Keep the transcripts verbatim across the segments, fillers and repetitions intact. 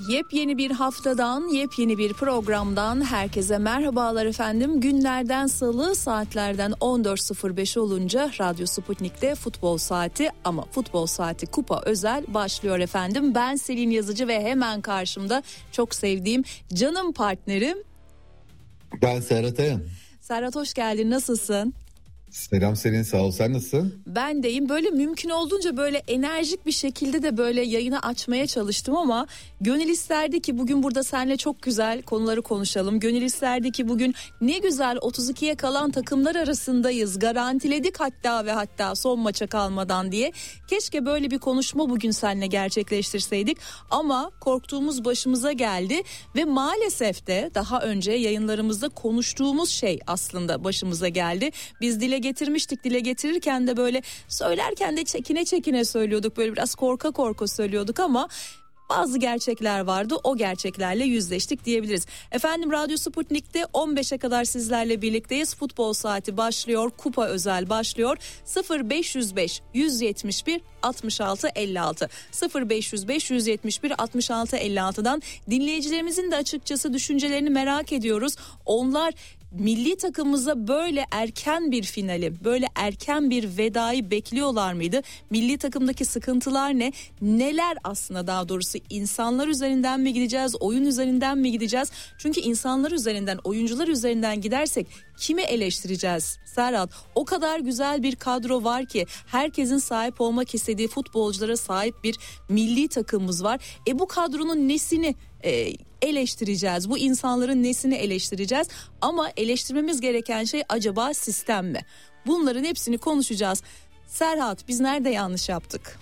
Yepyeni bir haftadan, yepyeni bir programdan herkese merhabalar efendim. Günlerden salı, saatlerden on dört sıfır beş olunca Radyo Sputnik'te futbol saati, ama futbol saati kupa özel başlıyor efendim. Ben Selin Yazıcı ve hemen karşımda çok sevdiğim canım partnerim. Ben Serhat Ayan. Serhat, hoş geldin, nasılsın? Selam Selin, sağ ol, sen nasılsın? Ben deyim, böyle mümkün olduğunca böyle enerjik bir şekilde de böyle yayını açmaya çalıştım ama gönül isterdi ki bugün burada seninle çok güzel konuları konuşalım. Gönül isterdi ki bugün ne güzel otuz ikiye kalan takımlar arasındayız, garantiledik hatta ve hatta son maça kalmadan diye. Keşke böyle bir konuşma bugün seninle gerçekleştirseydik ama korktuğumuz başımıza geldi ve maalesef de daha önce yayınlarımızda konuştuğumuz şey aslında başımıza geldi. Biz dile getirmiştik, dile getirirken de böyle söylerken de çekine çekine söylüyorduk, böyle biraz korka korka söylüyorduk ama bazı gerçekler vardı, o gerçeklerle yüzleştik diyebiliriz. Efendim, Radyo Sputnik'te on beşe kadar sizlerle birlikteyiz. Futbol saati başlıyor, kupa özel başlıyor. sıfır beş yüz beş yüz yetmiş bir altmış altı elli altı sıfır beş yüz beş yüz yetmiş bir altmış altı elli altıdan dinleyicilerimizin de açıkçası düşüncelerini merak ediyoruz. Onlar milli takımımıza böyle erken bir finali, böyle erken bir vedayı bekliyorlar mıydı? Milli takımdaki sıkıntılar ne? Neler aslında, daha doğrusu insanlar üzerinden mi gideceğiz, oyun üzerinden mi gideceğiz? Çünkü insanlar üzerinden, oyuncular üzerinden gidersek kimi eleştireceğiz Serhat? O kadar güzel bir kadro var ki, herkesin sahip olmak istediği futbolculara sahip bir milli takımımız var. E bu kadronun nesini e, eleştireceğiz? Bu insanların nesini eleştireceğiz? Ama eleştirmemiz gereken şey acaba sistem mi? Bunların hepsini konuşacağız. Serhat, biz nerede yanlış yaptık?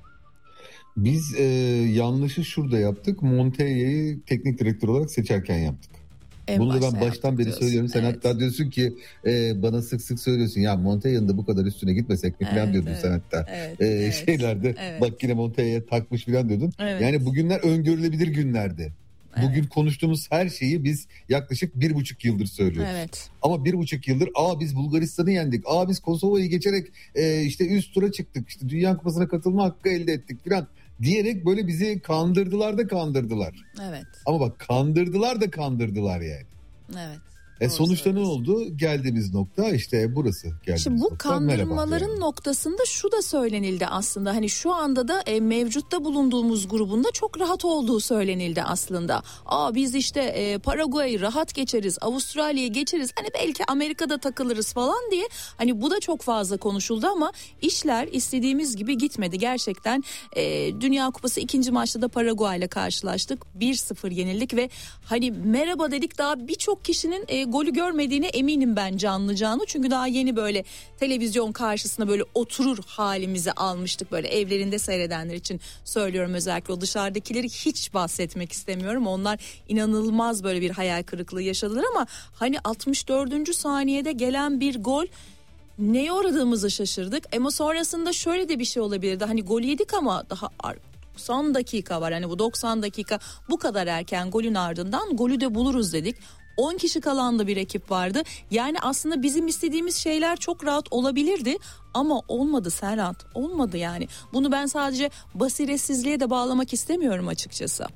Biz e, yanlışı şurada yaptık. Montella'yı teknik direktör olarak seçerken yaptık. En Bunu da ben baştan beri diyorsun. söylüyorum. Sen evet. hatta diyorsun ki e, bana sık sık söylüyorsun. Ya Montella'nın da bu kadar üstüne gitmesek mi evet, falan diyordun evet, sen hatta. Evet, e, evet, şeylerde evet. Bak yine Montella'ya takmış falan diyordun. Evet. Yani bugünler öngörülebilir günlerdi. Evet. Bugün konuştuğumuz her şeyi biz yaklaşık bir buçuk yıldır söylüyoruz. Evet. Ama bir buçuk yıldır aa biz Bulgaristan'ı yendik, aa biz Kosova'yı geçerek e, işte üst tura çıktık, işte Dünya Kupası'na katılma hakkı elde ettik falan diyerek böyle bizi kandırdılar da kandırdılar. Evet. Ama bak kandırdılar da kandırdılar yani. Evet. E sonuçta ne oldu? Geldiğimiz nokta işte burası. Şimdi bu nokta. kandırmaların yani. noktasında şu da söylenildi aslında. Hani şu anda da e, mevcutta bulunduğumuz grubunda çok rahat olduğu söylenildi aslında. Aa biz işte e, Paraguay'ı rahat geçeriz, Avustralya'yı geçeriz. Hani belki Amerika'da takılırız falan diye. Hani bu da çok fazla konuşuldu ama işler istediğimiz gibi gitmedi. Gerçekten e, Dünya Kupası ikinci maçta da Paraguay'la karşılaştık. bir sıfır yenildik ve hani merhaba dedik, daha birçok kişinin e, golü görmediğine eminim ben canlı canlı. Çünkü daha yeni böyle televizyon karşısında böyle oturur halimizi almıştık. Böyle evlerinde seyredenler için söylüyorum, özellikle o dışarıdakileri hiç bahsetmek istemiyorum. Onlar inanılmaz böyle bir hayal kırıklığı yaşadılar ama hani altmış dördüncü saniyede gelen bir gol, neye uğradığımızı şaşırdık. Ama sonrasında şöyle de bir şey olabilirdi. Hani gol yedik ama daha doksan dakika var. Hani bu doksan dakika bu kadar erken golün ardından golü de buluruz dedik. on kişi kalan da bir ekip vardı. Yani aslında bizim istediğimiz şeyler çok rahat olabilirdi ama olmadı Serhat. Olmadı yani. Bunu ben sadece basiretsizliğe de bağlamak istemiyorum açıkçası.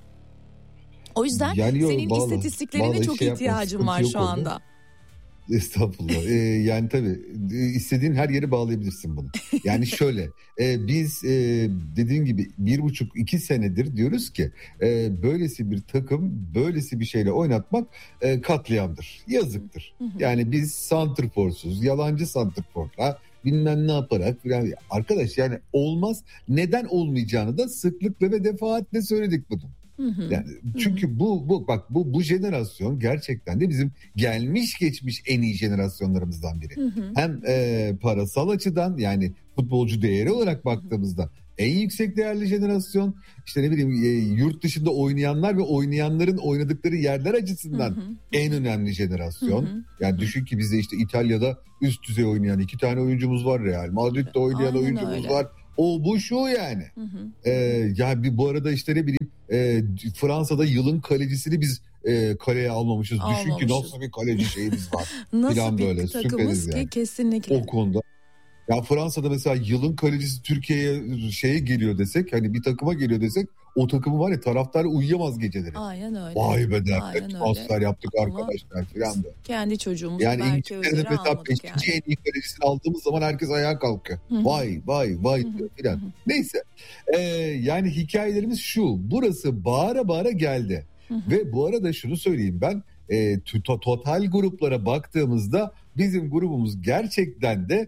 O yüzden yani yok, senin bağla, istatistiklerine bağla, çok şey ihtiyacım var şu anda. Oldu. Estağfurullah. Ee, yani tabii istediğin her yere bağlayabilirsin bunu. Yani şöyle e, biz e, dediğin gibi bir buçuk iki senedir diyoruz ki e, böylesi bir takım böylesi bir şeyle oynatmak e, katliamdır. Yazıktır. Yani biz santrforsuz, yalancı santrforla bilmem ne yaparak yani arkadaş yani olmaz. Neden olmayacağını da sıklıkla ve defaatle söyledik bunu. Yani çünkü bu bu bak bu bu jenerasyon gerçekten de bizim gelmiş geçmiş en iyi jenerasyonlarımızdan biri. Hı hı. Hem e, parasal açıdan, yani futbolcu değeri olarak baktığımızda en yüksek değerli jenerasyon, işte ne bileyim e, yurt dışında oynayanlar ve oynayanların oynadıkları yerler açısından hı hı. en önemli jenerasyon. Hı hı. Yani düşün ki bizde işte İtalya'da üst düzey oynayan iki tane oyuncumuz var, Real Madrid'de oynayan Aynen oyuncumuz öyle. var. O bu şu yani. Hı hı. Ee, ya bir bu arada işte ne bileyim e, Fransa'da yılın kalecisini biz e, kaleye almamışız. almamışız. Düşün ki nasıl bir kaleci şeyimiz var. Nasıl bir böyle, takımız ki yani. Kesinlikle. O konuda. Ya Fransa'da mesela yılın kalecisi Türkiye'ye şeye geliyor desek, hani bir takıma geliyor desek o takımı var ya, taraftar uyuyamaz geceleri. Aynen öyle. Vay be der. Aynen Ne transfer öyle. yaptık Ama arkadaşlar filan da. kendi çocuğumuzu Yani Berke İngiltere'de Özer'i mesela almadık beşinci yani. en iyi kalecisini aldığımız zaman herkes ayağa kalkıyor. Hı hı. Vay vay vay Hı hı. diyor Hı filan. hı. Neyse. Ee, yani hikayelerimiz şu. Burası bağıra bağıra geldi. Hı hı. Ve bu arada şunu söyleyeyim ben. E, to- total gruplara baktığımızda bizim grubumuz gerçekten de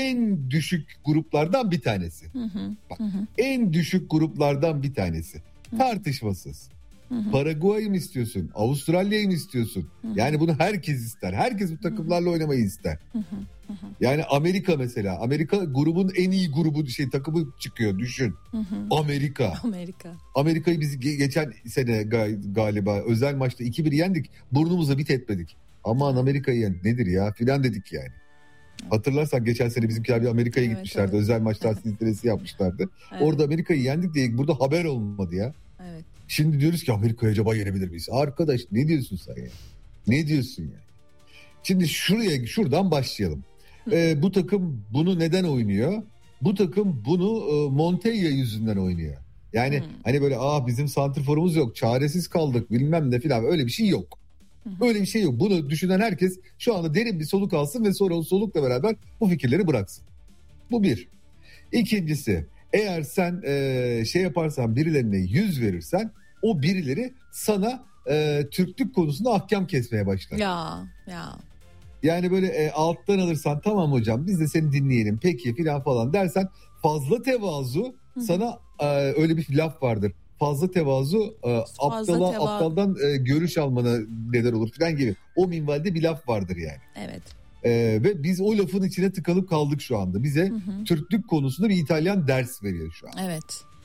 en düşük gruplardan bir tanesi. Hı hı. Bak, Hı hı. en düşük gruplardan bir tanesi. Hı. Tartışmasız. Hı hı. Paraguay'ı mı istiyorsun? Avustralya'yı mı istiyorsun? Hı hı. Yani bunu herkes ister. Herkes bu takımlarla oynamayı ister. Hı hı. Hı hı. Yani Amerika mesela. Amerika grubun en iyi grubu şey takımı çıkıyor, düşün. Hı hı. Amerika. Amerika. Amerika'yı biz ge- geçen sene ga- galiba özel maçta iki bir yendik. Burnumuza bit etmedik. Aman Amerika'yı yendik. Nedir ya filan dedik yani. Hatırlarsan geçen sene bizimkiler bir Amerika'ya Evet, gitmişlerdi. evet. Özel maçlar silsilesi yapmışlardı. Evet. Orada Amerika'yı yendik diye burada haber olmadı ya. Evet. Şimdi diyoruz ki Amerika'yı acaba yenebilir miyiz? Arkadaş ne diyorsun sen ya? Ne diyorsun ya? Şimdi şuraya şuradan başlayalım. Ee, bu takım bunu neden oynuyor? Bu takım bunu e, Montella yüzünden oynuyor. Yani Hmm. hani böyle ah bizim santrforumuz yok, çaresiz kaldık bilmem ne filan, öyle bir şey yok. Öyle bir şey yok. Bunu düşünen herkes şu anda derin bir soluk alsın ve sonra o solukla beraber bu fikirleri bıraksın. Bu bir. İkincisi, eğer sen e, şey yaparsan, birilerine yüz verirsen, o birileri sana e, Türklük konusunda ahkam kesmeye başlar. Ya ya. Yani böyle e, alttan alırsan tamam hocam biz de seni dinleyelim peki filan falan dersen, fazla tevazu Hı hı. sana e, öyle bir laf vardır. Fazla tevazu e, Fazla aptala, teva- aptaldan e, görüş almana neden olur filan gibi. O minvalde bir laf vardır yani. Evet. E, ve biz o lafın içine tıkalıp kaldık şu anda. Bize Hı hı. Türklük konusunda bir İtalyan ders veriyor şu an. Evet.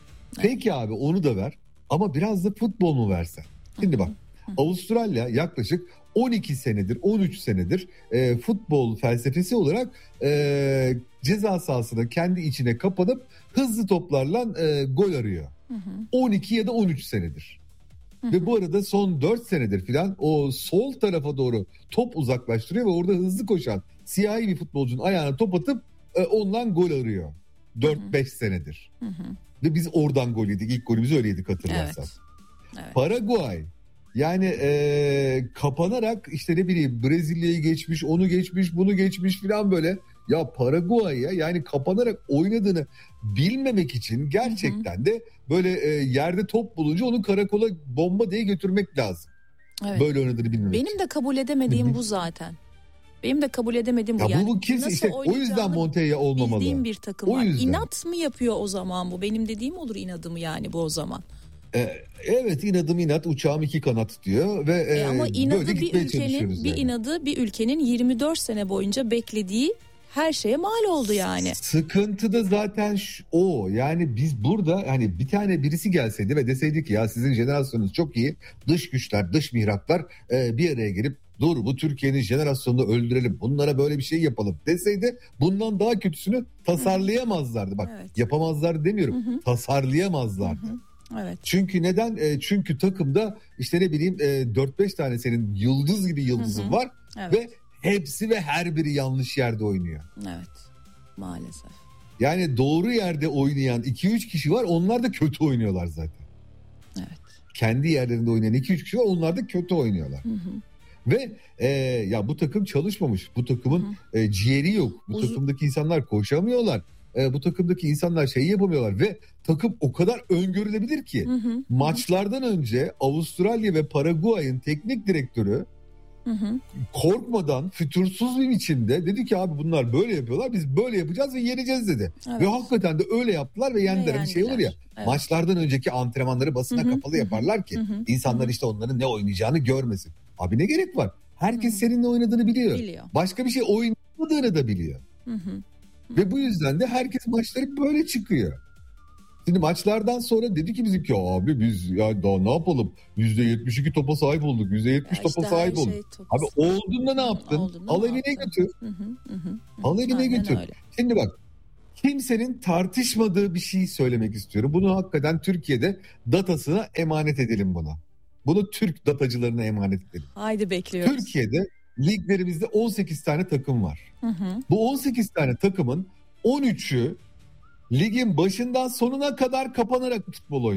Peki abi onu da ver ama biraz da futbol mu versen? Şimdi bak, Avustralya yaklaşık on iki senedir, on üç senedir e, futbol felsefesi olarak e, ceza sahasına kendi içine kapanıp hızlı toplarla e, gol arıyor. Hı hı. on iki ya da on üç senedir. Hı Ve bu arada son dört senedir filan o sol tarafa doğru top uzaklaştırıyor ve orada hızlı koşan siyahi bir futbolcunun ayağına top atıp e, ondan gol arıyor. dört beş senedir. Hı hı. Ve biz oradan gol yedik. İlk golümüzü öyle yedik hatırlarsan. Evet. Evet. Paraguay yani e, kapanarak işte ne bileyim Brezilya'yı geçmiş, onu geçmiş, bunu geçmiş filan böyle. Ya Paraguay'a yani kapanarak oynadığını bilmemek için gerçekten de böyle e, yerde top bulunca onu karakola bomba diye götürmek lazım. Evet. Böyle oynadığını bilmemek Benim için. de kabul edemediğim Hı hı. bu zaten. Benim de kabul edemediğim bu. Ya bu, Yani bu kimse nasıl işte o yüzden oynayacağını Montella olmamalı. bildiğim bir takım O var. yüzden. İnat mı yapıyor o zaman bu? Benim dediğim olur inadı mı yani bu o zaman? E, evet inadım inat, uçağım iki kanat diyor ve E e, ama böyle inadı bir gitmeye ülkenin çalışıyoruz bir yani. inadı bir ülkenin yirmi dört sene boyunca beklediği her şeye mal oldu yani. Sıkıntı da zaten şu- o. Yani biz burada hani bir tane birisi gelseydi ve deseydi ki ya sizin jenerasyonunuz çok iyi. Dış güçler, dış mihraklar e, bir araya gelip dur bu Türkiye'nin jenerasyonunu öldürelim. Bunlara böyle bir şey yapalım deseydi bundan daha kötüsünü tasarlayamazlardı. Bak Evet. yapamazlar demiyorum. Hı hı. Tasarlayamazlardı. Evet. Çünkü neden? E, çünkü takımda işte ne bileyim e, dört beş tane senin yıldız gibi yıldızın Hı hı. var Evet. ve hepsi ve her biri yanlış yerde oynuyor. Evet. Maalesef. Yani doğru yerde oynayan iki üç kişi var, onlar da kötü oynuyorlar zaten. Evet. Kendi yerlerinde oynayan iki üç kişi var, onlar da kötü oynuyorlar. Hı hı. Ve e, ya bu takım çalışmamış. Bu takımın e, ciğeri yok. Bu Uzun- takımdaki insanlar koşamıyorlar. E, bu takımdaki insanlar şeyi yapamıyorlar ve takım o kadar öngörülebilir ki. Hı hı. Maçlardan önce Avustralya ve Paraguay'ın teknik direktörü Hı hı. korkmadan fütursuz bir biçimde dedi ki abi bunlar böyle yapıyorlar, biz böyle yapacağız ve yeneceğiz dedi. Evet. Ve hakikaten de öyle yaptılar ve yendiler. Bir şey olur ya, yendiler. Evet. maçlardan önceki antrenmanları basına Hı hı, kapalı hı hı, yaparlar ki hı hı, insanlar hı hı. işte onların ne oynayacağını görmesin. Abi ne gerek var? Herkes Hı hı. senin ne oynadığını biliyor. Biliyor. Başka bir şey oynamadığını da biliyor. Hı hı. Ve bu yüzden de herkes maçları böyle çıkıyor. Şimdi maçlardan sonra dedi ki bizimki abi biz ya daha ne yapalım? yüzde yetmiş iki topa sahip olduk. yüzde yetmiş Ya topa işte sahip her olduk. şey top- Abi olduğunda ne yaptın? Olduğunda Al ne evine yaptın? götür. Hı hı, hı hı, hı. Al evine Aynen götür. öyle. Şimdi bak, kimsenin tartışmadığı bir şey söylemek istiyorum. Bunu hakikaten Türkiye'de datasına emanet edelim buna. Bunu Türk datacılarına emanet edelim. Haydi bekliyoruz. Türkiye'de liglerimizde on sekiz tane takım var. Hı hı. Bu on sekiz tane takımın on üçü ligin başından sonuna kadar kapanarak futbol oynuyor.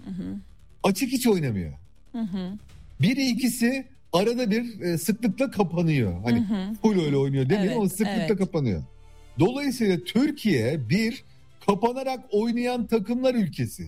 Hı hı. Açık hiç oynamıyor. Hı hı. Biri ikisi arada bir e, sıklıkla kapanıyor. Hani Hı hı. full öyle oynuyor demeyelim Evet, ama sıklıkla evet. kapanıyor. Dolayısıyla Türkiye bir kapanarak oynayan takımlar ülkesi.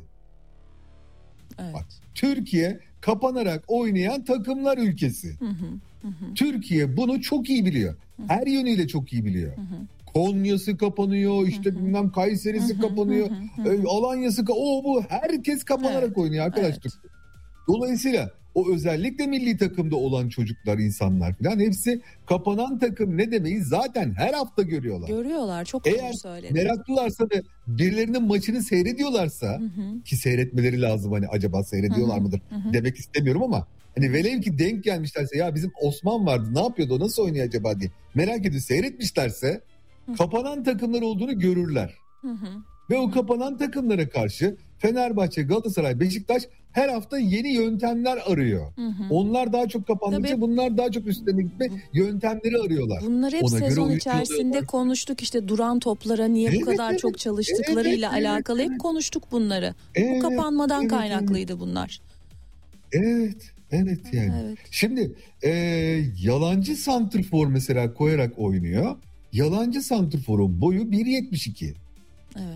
Evet. Bak, Türkiye kapanarak oynayan takımlar ülkesi. Hı hı. Hı hı. Türkiye bunu çok iyi biliyor. Her yönüyle çok iyi biliyor. Hı hı. Konya'sı kapanıyor, işte Hı hı. bilmem Kayseri'si Hı hı, kapanıyor, hı hı, hı hı. e, Alanya'sı ka- o bu herkes kapanarak Evet, oynuyor arkadaşlar. evet. Dolayısıyla o özellikle milli takımda olan çocuklar, insanlar falan hepsi kapanan takım ne demeyi zaten her hafta görüyorlar. Görüyorlar, çok doğru Eğer söyledin. meraklılarsa ve birilerinin maçını seyrediyorlarsa, Hı hı. ki seyretmeleri lazım, hani acaba seyrediyorlar Hı hı, mıdır hı hı. demek istemiyorum ama hani velev ki denk gelmişlerse, ya bizim Osman vardı ne yapıyordu, o nasıl oynuyor acaba diye merak ediyor, seyretmişlerse Hı. kapanan takımlar olduğunu görürler. Hı hı. Ve o kapanan takımlara karşı Fenerbahçe, Galatasaray, Beşiktaş her hafta yeni yöntemler arıyor. Hı hı. Onlar daha çok kapandıkça Tabii. bunlar daha çok üstlerine gitme yöntemleri arıyorlar. Bunları hep Ona göre sezon oyuncu içerisinde alıyorlar. konuştuk, işte duran toplara niye bu Evet, kadar evet. çok çalıştıklarıyla Evet, evet, alakalı hep evet. konuştuk bunları. Bu Evet, kapanmadan evet, kaynaklıydı bunlar. Evet, evet yani. Evet. Şimdi e, yalancı santrfor mesela koyarak oynuyor. Yalancı santrforun boyu bir yetmiş iki. Evet.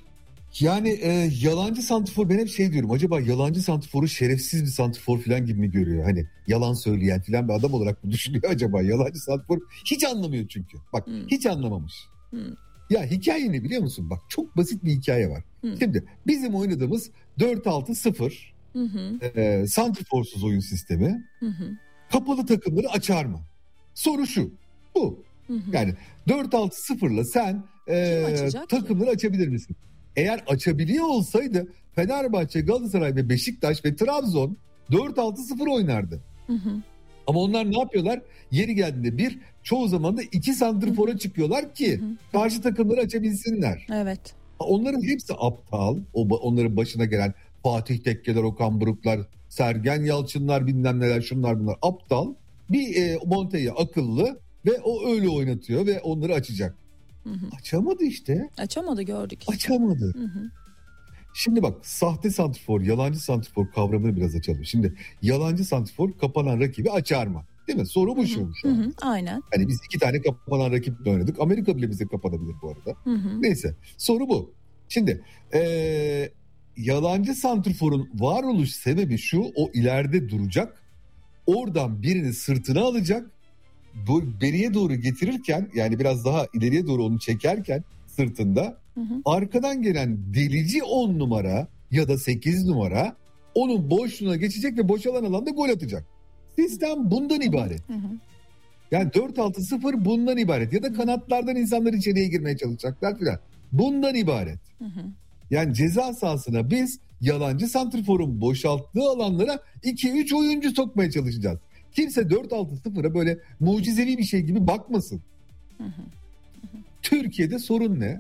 Yani e, yalancı santrfor, ben hep şey diyorum, acaba yalancı santrforu şerefsiz bir santrfor falan gibi mi görüyor? Hani yalan söyleyen falan bir adam olarak mı düşünüyor acaba? Yalancı santrfor hiç anlamıyor çünkü. Bak Hmm. hiç anlamamış. Hmm. Ya hikaye ne biliyor musun? Bak çok basit bir hikaye var. Hmm. Şimdi bizim oynadığımız dört altı sıfır Hı hı. e, santrforsuz oyun sistemi Hı hı. kapalı takımları açar mı? Soru şu. Bu. Hı hı. Yani dört altı sıfırla sen e, açacak takımları ki? açabilir misin? Eğer açabiliyor olsaydı Fenerbahçe, Galatasaray ve Beşiktaş ve Trabzon dört altı sıfır oynardı. Hı hı. Ama onlar ne yapıyorlar? Yeri geldiğinde bir, çoğu zaman da iki santrfora çıkıyorlar ki Hı hı. karşı takımları açabilsinler. Evet. Onların hepsi aptal. O, onların başına gelen Fatih Tekkeler, Okan Buruklar, Sergen Yalçınlar, bilmem neler, şunlar bunlar aptal. Bir e, Montella akıllı ve o öyle oynatıyor ve onları açacak. Hı hı. Açamadı işte. Açamadı, gördük işte. Açamadı. Hı hı. Şimdi bak, sahte santrfor, yalancı santrfor kavramını biraz açalım. Şimdi yalancı santrfor kapanan rakibi açar mı? Değil mi? Soru bu şu Hı an. hı. Aynen. Hani biz iki tane kapanan rakiple oynadık. Amerika bile bize kapanabilir bu arada. Hı hı. Neyse, soru bu. Şimdi ee, yalancı santrforun varoluş sebebi şu: o ileride duracak. Oradan birini sırtına alacak. Bu beriye doğru getirirken, yani biraz daha ileriye doğru onu çekerken sırtında, Hı hı. arkadan gelen delici on numara ya da sekiz numara onun boşluğuna geçecek ve boşalan alanda gol atacak. Sistem bundan ibaret. Hı hı. Yani dört altı sıfır bundan ibaret. Ya da kanatlardan insanlar içeriye girmeye çalışacaklar filan. Bundan ibaret. Hı hı. Yani ceza sahasına biz yalancı santrforun boşalttığı alanlara iki üç oyuncu sokmaya çalışacağız. Kimse dört altı sıfıra böyle mucizevi bir şey gibi bakmasın. Hı hı. Türkiye'de sorun ne?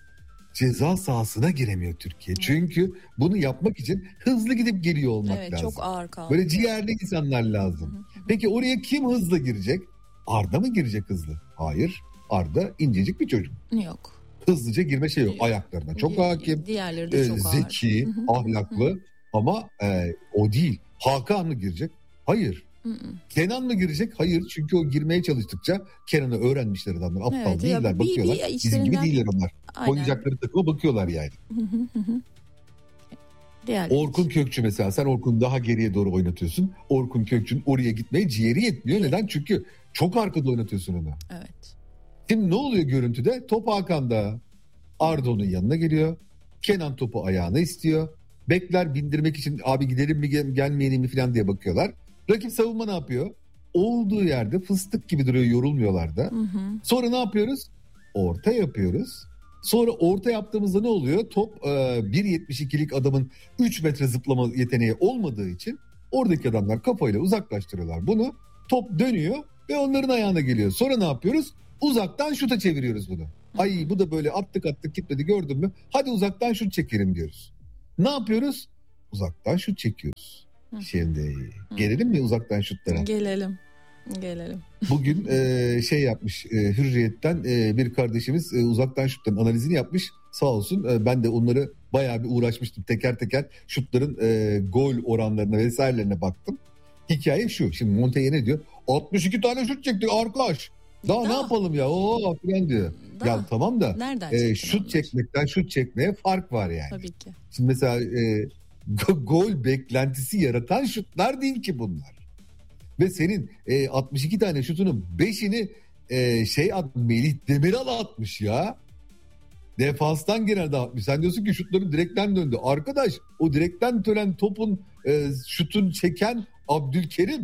Ceza sahasına giremiyor Türkiye. Çünkü bunu yapmak için hızlı gidip geliyor olmak Evet, lazım. çok ağır kaldı. Böyle ciğerli insanlar lazım. Hı hı. Peki oraya kim hızlı girecek? Arda mı girecek hızlı? Hayır. Arda incecik bir çocuk. Yok. Hızlıca girme şey yok. Yok. Ayaklarına çok Di- hakim. Diğerleri de e, çok zeki, ağır. Hı hı. ahlaklı. Ama e, o değil. Hakan mı girecek? Hayır. Hı hı. Kenan mı girecek? Hayır. Çünkü o girmeye çalıştıkça Kenan'ı öğrenmişler adamlar. Aptal Evet, ya değiller, bir- bakıyorlar. bir Bizim gibi işlerinden- değiller onlar. Aynen. Oynayacakları takıma bakıyorlar yani. Hı hı hı hı. Diğerleri. Orkun Kökçü mesela, sen Orkun'u daha geriye doğru oynatıyorsun. Orkun Kökçü'nün oraya gitmeye ciğeri yetmiyor. Evet. Neden? Çünkü çok arkada oynatıyorsun onu. Evet. Şimdi ne oluyor görüntüde? Top Hakan'da. Arda onun yanına geliyor. Kenan topu ayağına istiyor. Bekler bindirmek için abi gidelim mi gel- gelmeyelim mi falan diye bakıyorlar. Rakip savunma ne yapıyor? Olduğu yerde fıstık gibi duruyor, yorulmuyorlar da. Hı hı. Sonra ne yapıyoruz? Orta yapıyoruz. Sonra orta yaptığımızda ne oluyor? Top e, bir yetmiş ikilik adamın üç metre zıplama yeteneği olmadığı için oradaki adamlar kafayla uzaklaştırıyorlar bunu. Top dönüyor ve onların ayağına geliyor. Sonra ne yapıyoruz? Uzaktan şuta çeviriyoruz bunu. Ay bu da böyle attık attık gitmedi, gördün mü? Hadi uzaktan şut çekelim diyoruz. Ne yapıyoruz? Uzaktan şut çekiyoruz. Şimdi gelelim mi uzaktan şutlara? Gelelim. Gelelim. Bugün e, şey yapmış, e, Hürriyet'ten e, bir kardeşimiz e, uzaktan şutların analizini yapmış. Sağ olsun e, ben de onları bayağı bir uğraşmıştım. Teker teker şutların e, gol oranlarına vesairelerine baktım. Hikaye şu. Şimdi Montaigne ne diyor? altmış iki tane şut çektik arkadaş. Daha, Daha ne yapalım ya? Oo falan diyor. Daha. Ya tamam da e, şut onlar? çekmekten şut çekmeye fark var yani. Tabii ki. Şimdi mesela e, gol beklentisi yaratan şutlar değil ki bunlar. Ve senin e, altmış iki tane şutunun beşini e, şey at, Melih Demiral atmış ya. Defanstan genelde atmış. Sen diyorsun ki şutların direkten döndü. Arkadaş o direkten dönen topun e, şutun çeken Abdülkerim.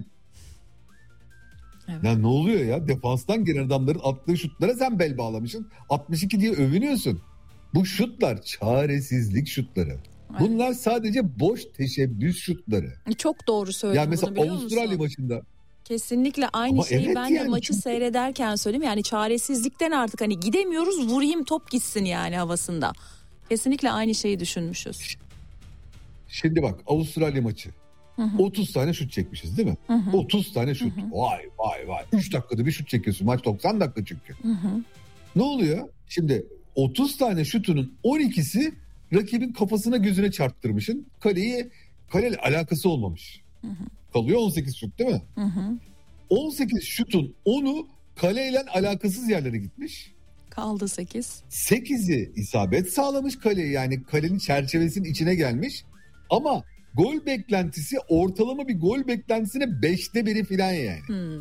Evet. Ya ne oluyor ya? Defanstan gelen adamların attığı şutlara sen bel bağlamışsın. altmış iki diye övünüyorsun. Bu şutlar çaresizlik şutları. Evet. Bunlar sadece boş teşebbüs şutları. Çok doğru söyledin ya mesela bunu biliyor Avustralya musun? maçında. Kesinlikle aynı Ama şeyi evet ben de yani, maçı çünkü... seyrederken söyleyeyim. Yani çaresizlikten artık hani gidemiyoruz, vurayım top gitsin yani havasında. Kesinlikle aynı şeyi düşünmüşüz. Şimdi bak Avustralya maçı. Hı hı. otuz tane şut çekmişiz değil mi? Hı hı. otuz tane şut. Hı hı. Vay vay vay. üç dakikada bir şut çekiyorsun. Maç doksan dakika çünkü. Hı hı. Ne oluyor? Şimdi otuz tane şutunun on ikisi rakibin kafasına gözüne çarptırmışsın. Kaleyi kaleyle alakası olmamış. Hı hı. Kalıyor on sekiz şut değil mi? Hı hı. on sekiz şutun onu kaleyle alakasız yerlere gitmiş. Kaldı sekiz. sekizi isabet sağlamış kaleye, yani kalenin çerçevesinin içine gelmiş. Ama gol beklentisi ortalama bir gol beklentisine beşte biri falan yani. Hmm.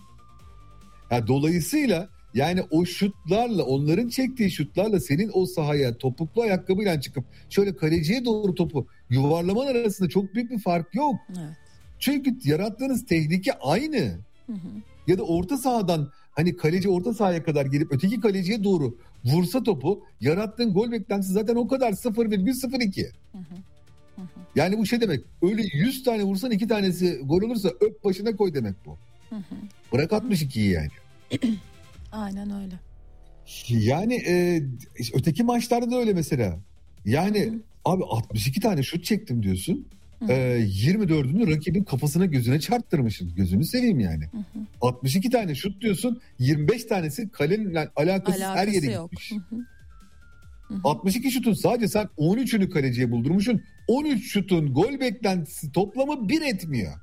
Yani dolayısıyla yani o şutlarla, onların çektiği şutlarla senin o sahaya topuklu ayakkabıyla çıkıp şöyle kaleciye doğru topu yuvarlaman arasında çok büyük bir fark yok. Evet. Çünkü yarattığınız tehlike aynı. Hı hı. Ya da orta sahadan hani kaleci orta sahaya kadar gelip öteki kaleciye doğru vursa topu, yarattığın gol beklentisi zaten o kadar sıfır virgül sıfır iki. Hı hı. Hı hı. Yani bu şey demek, öyle yüz tane vursan iki tanesi gol olursa öp başına koy demek bu. Hı hı. Bırak altmış ikiyi yani. Aynen öyle. Yani e, öteki maçlarda da öyle mesela. Yani hı. abi altmış iki tane şut çektim diyorsun. E, yirmi dördünü rakibin kafasına gözüne çarptırmışsın. Gözünü seveyim yani. Hı hı. altmış iki tane şut diyorsun. yirmi beş tanesi kalenin alakasız Alakası her yere yok. Gitmiş. Hı hı. Hı hı. altmış iki şutun sadece sen on üçünü kaleciye buldurmuşsun. on üç şutun gol beklentisi toplamı bir etmiyor.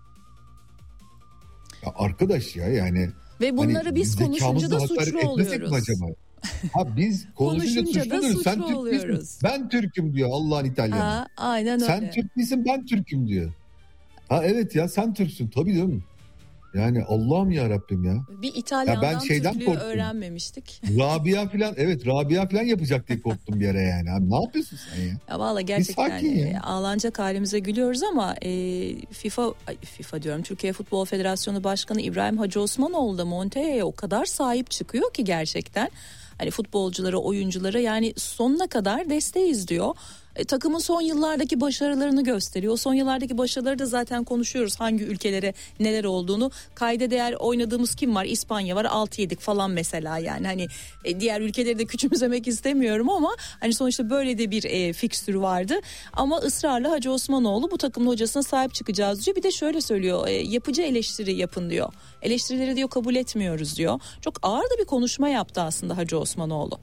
Ya arkadaş ya yani. Ve bunları hani biz konuşunca da suçlu oluyoruz. Acaba? Ha biz konuşunca, konuşunca suçlu oluyoruz. Sen Türk değilsin, ben Türk'üm diyor Allah'ın İtalyanı. Ha, aynen öyle. Sen Türk değilsin, ben Türk'üm diyor. Ha evet ya, sen Türksün tabii değil mi? Yani Allah'ım ya Rabbim ya. Bir İtalyandan ya ben şeyden Türklüğü korktum. Öğrenmemiştik. Rabia falan, evet Rabia falan yapacak diye korktum bir ara yani. Abi ne yapıyorsun sen ya? Ya valla gerçekten ya. Ağlanacak halimize gülüyoruz ama e, FIFA FIFA diyorum Türkiye Futbol Federasyonu Başkanı İbrahim Hacı Osmanoğlu da Montaign'e o kadar sahip çıkıyor ki gerçekten. Hani futbolculara, oyunculara yani sonuna kadar desteğiz diyor. E, takımın son yıllardaki başarılarını gösteriyor. Son yıllardaki başarıları da zaten konuşuyoruz. Hangi ülkelere neler olduğunu. Kayda değer oynadığımız kim var? İspanya var, altı yedik falan mesela yani. Hani e, diğer ülkeleri de küçümsemek istemiyorum ama hani sonuçta böyle de bir e, fikstürü vardı. Ama ısrarla Hacı Osmanoğlu bu takımın hocasına sahip çıkacağız diyor. Bir de şöyle söylüyor. E, yapıcı eleştiri yapın diyor. Eleştirileri diyor kabul etmiyoruz diyor. Çok ağır da bir konuşma yaptı aslında Hacı Osmanoğlu.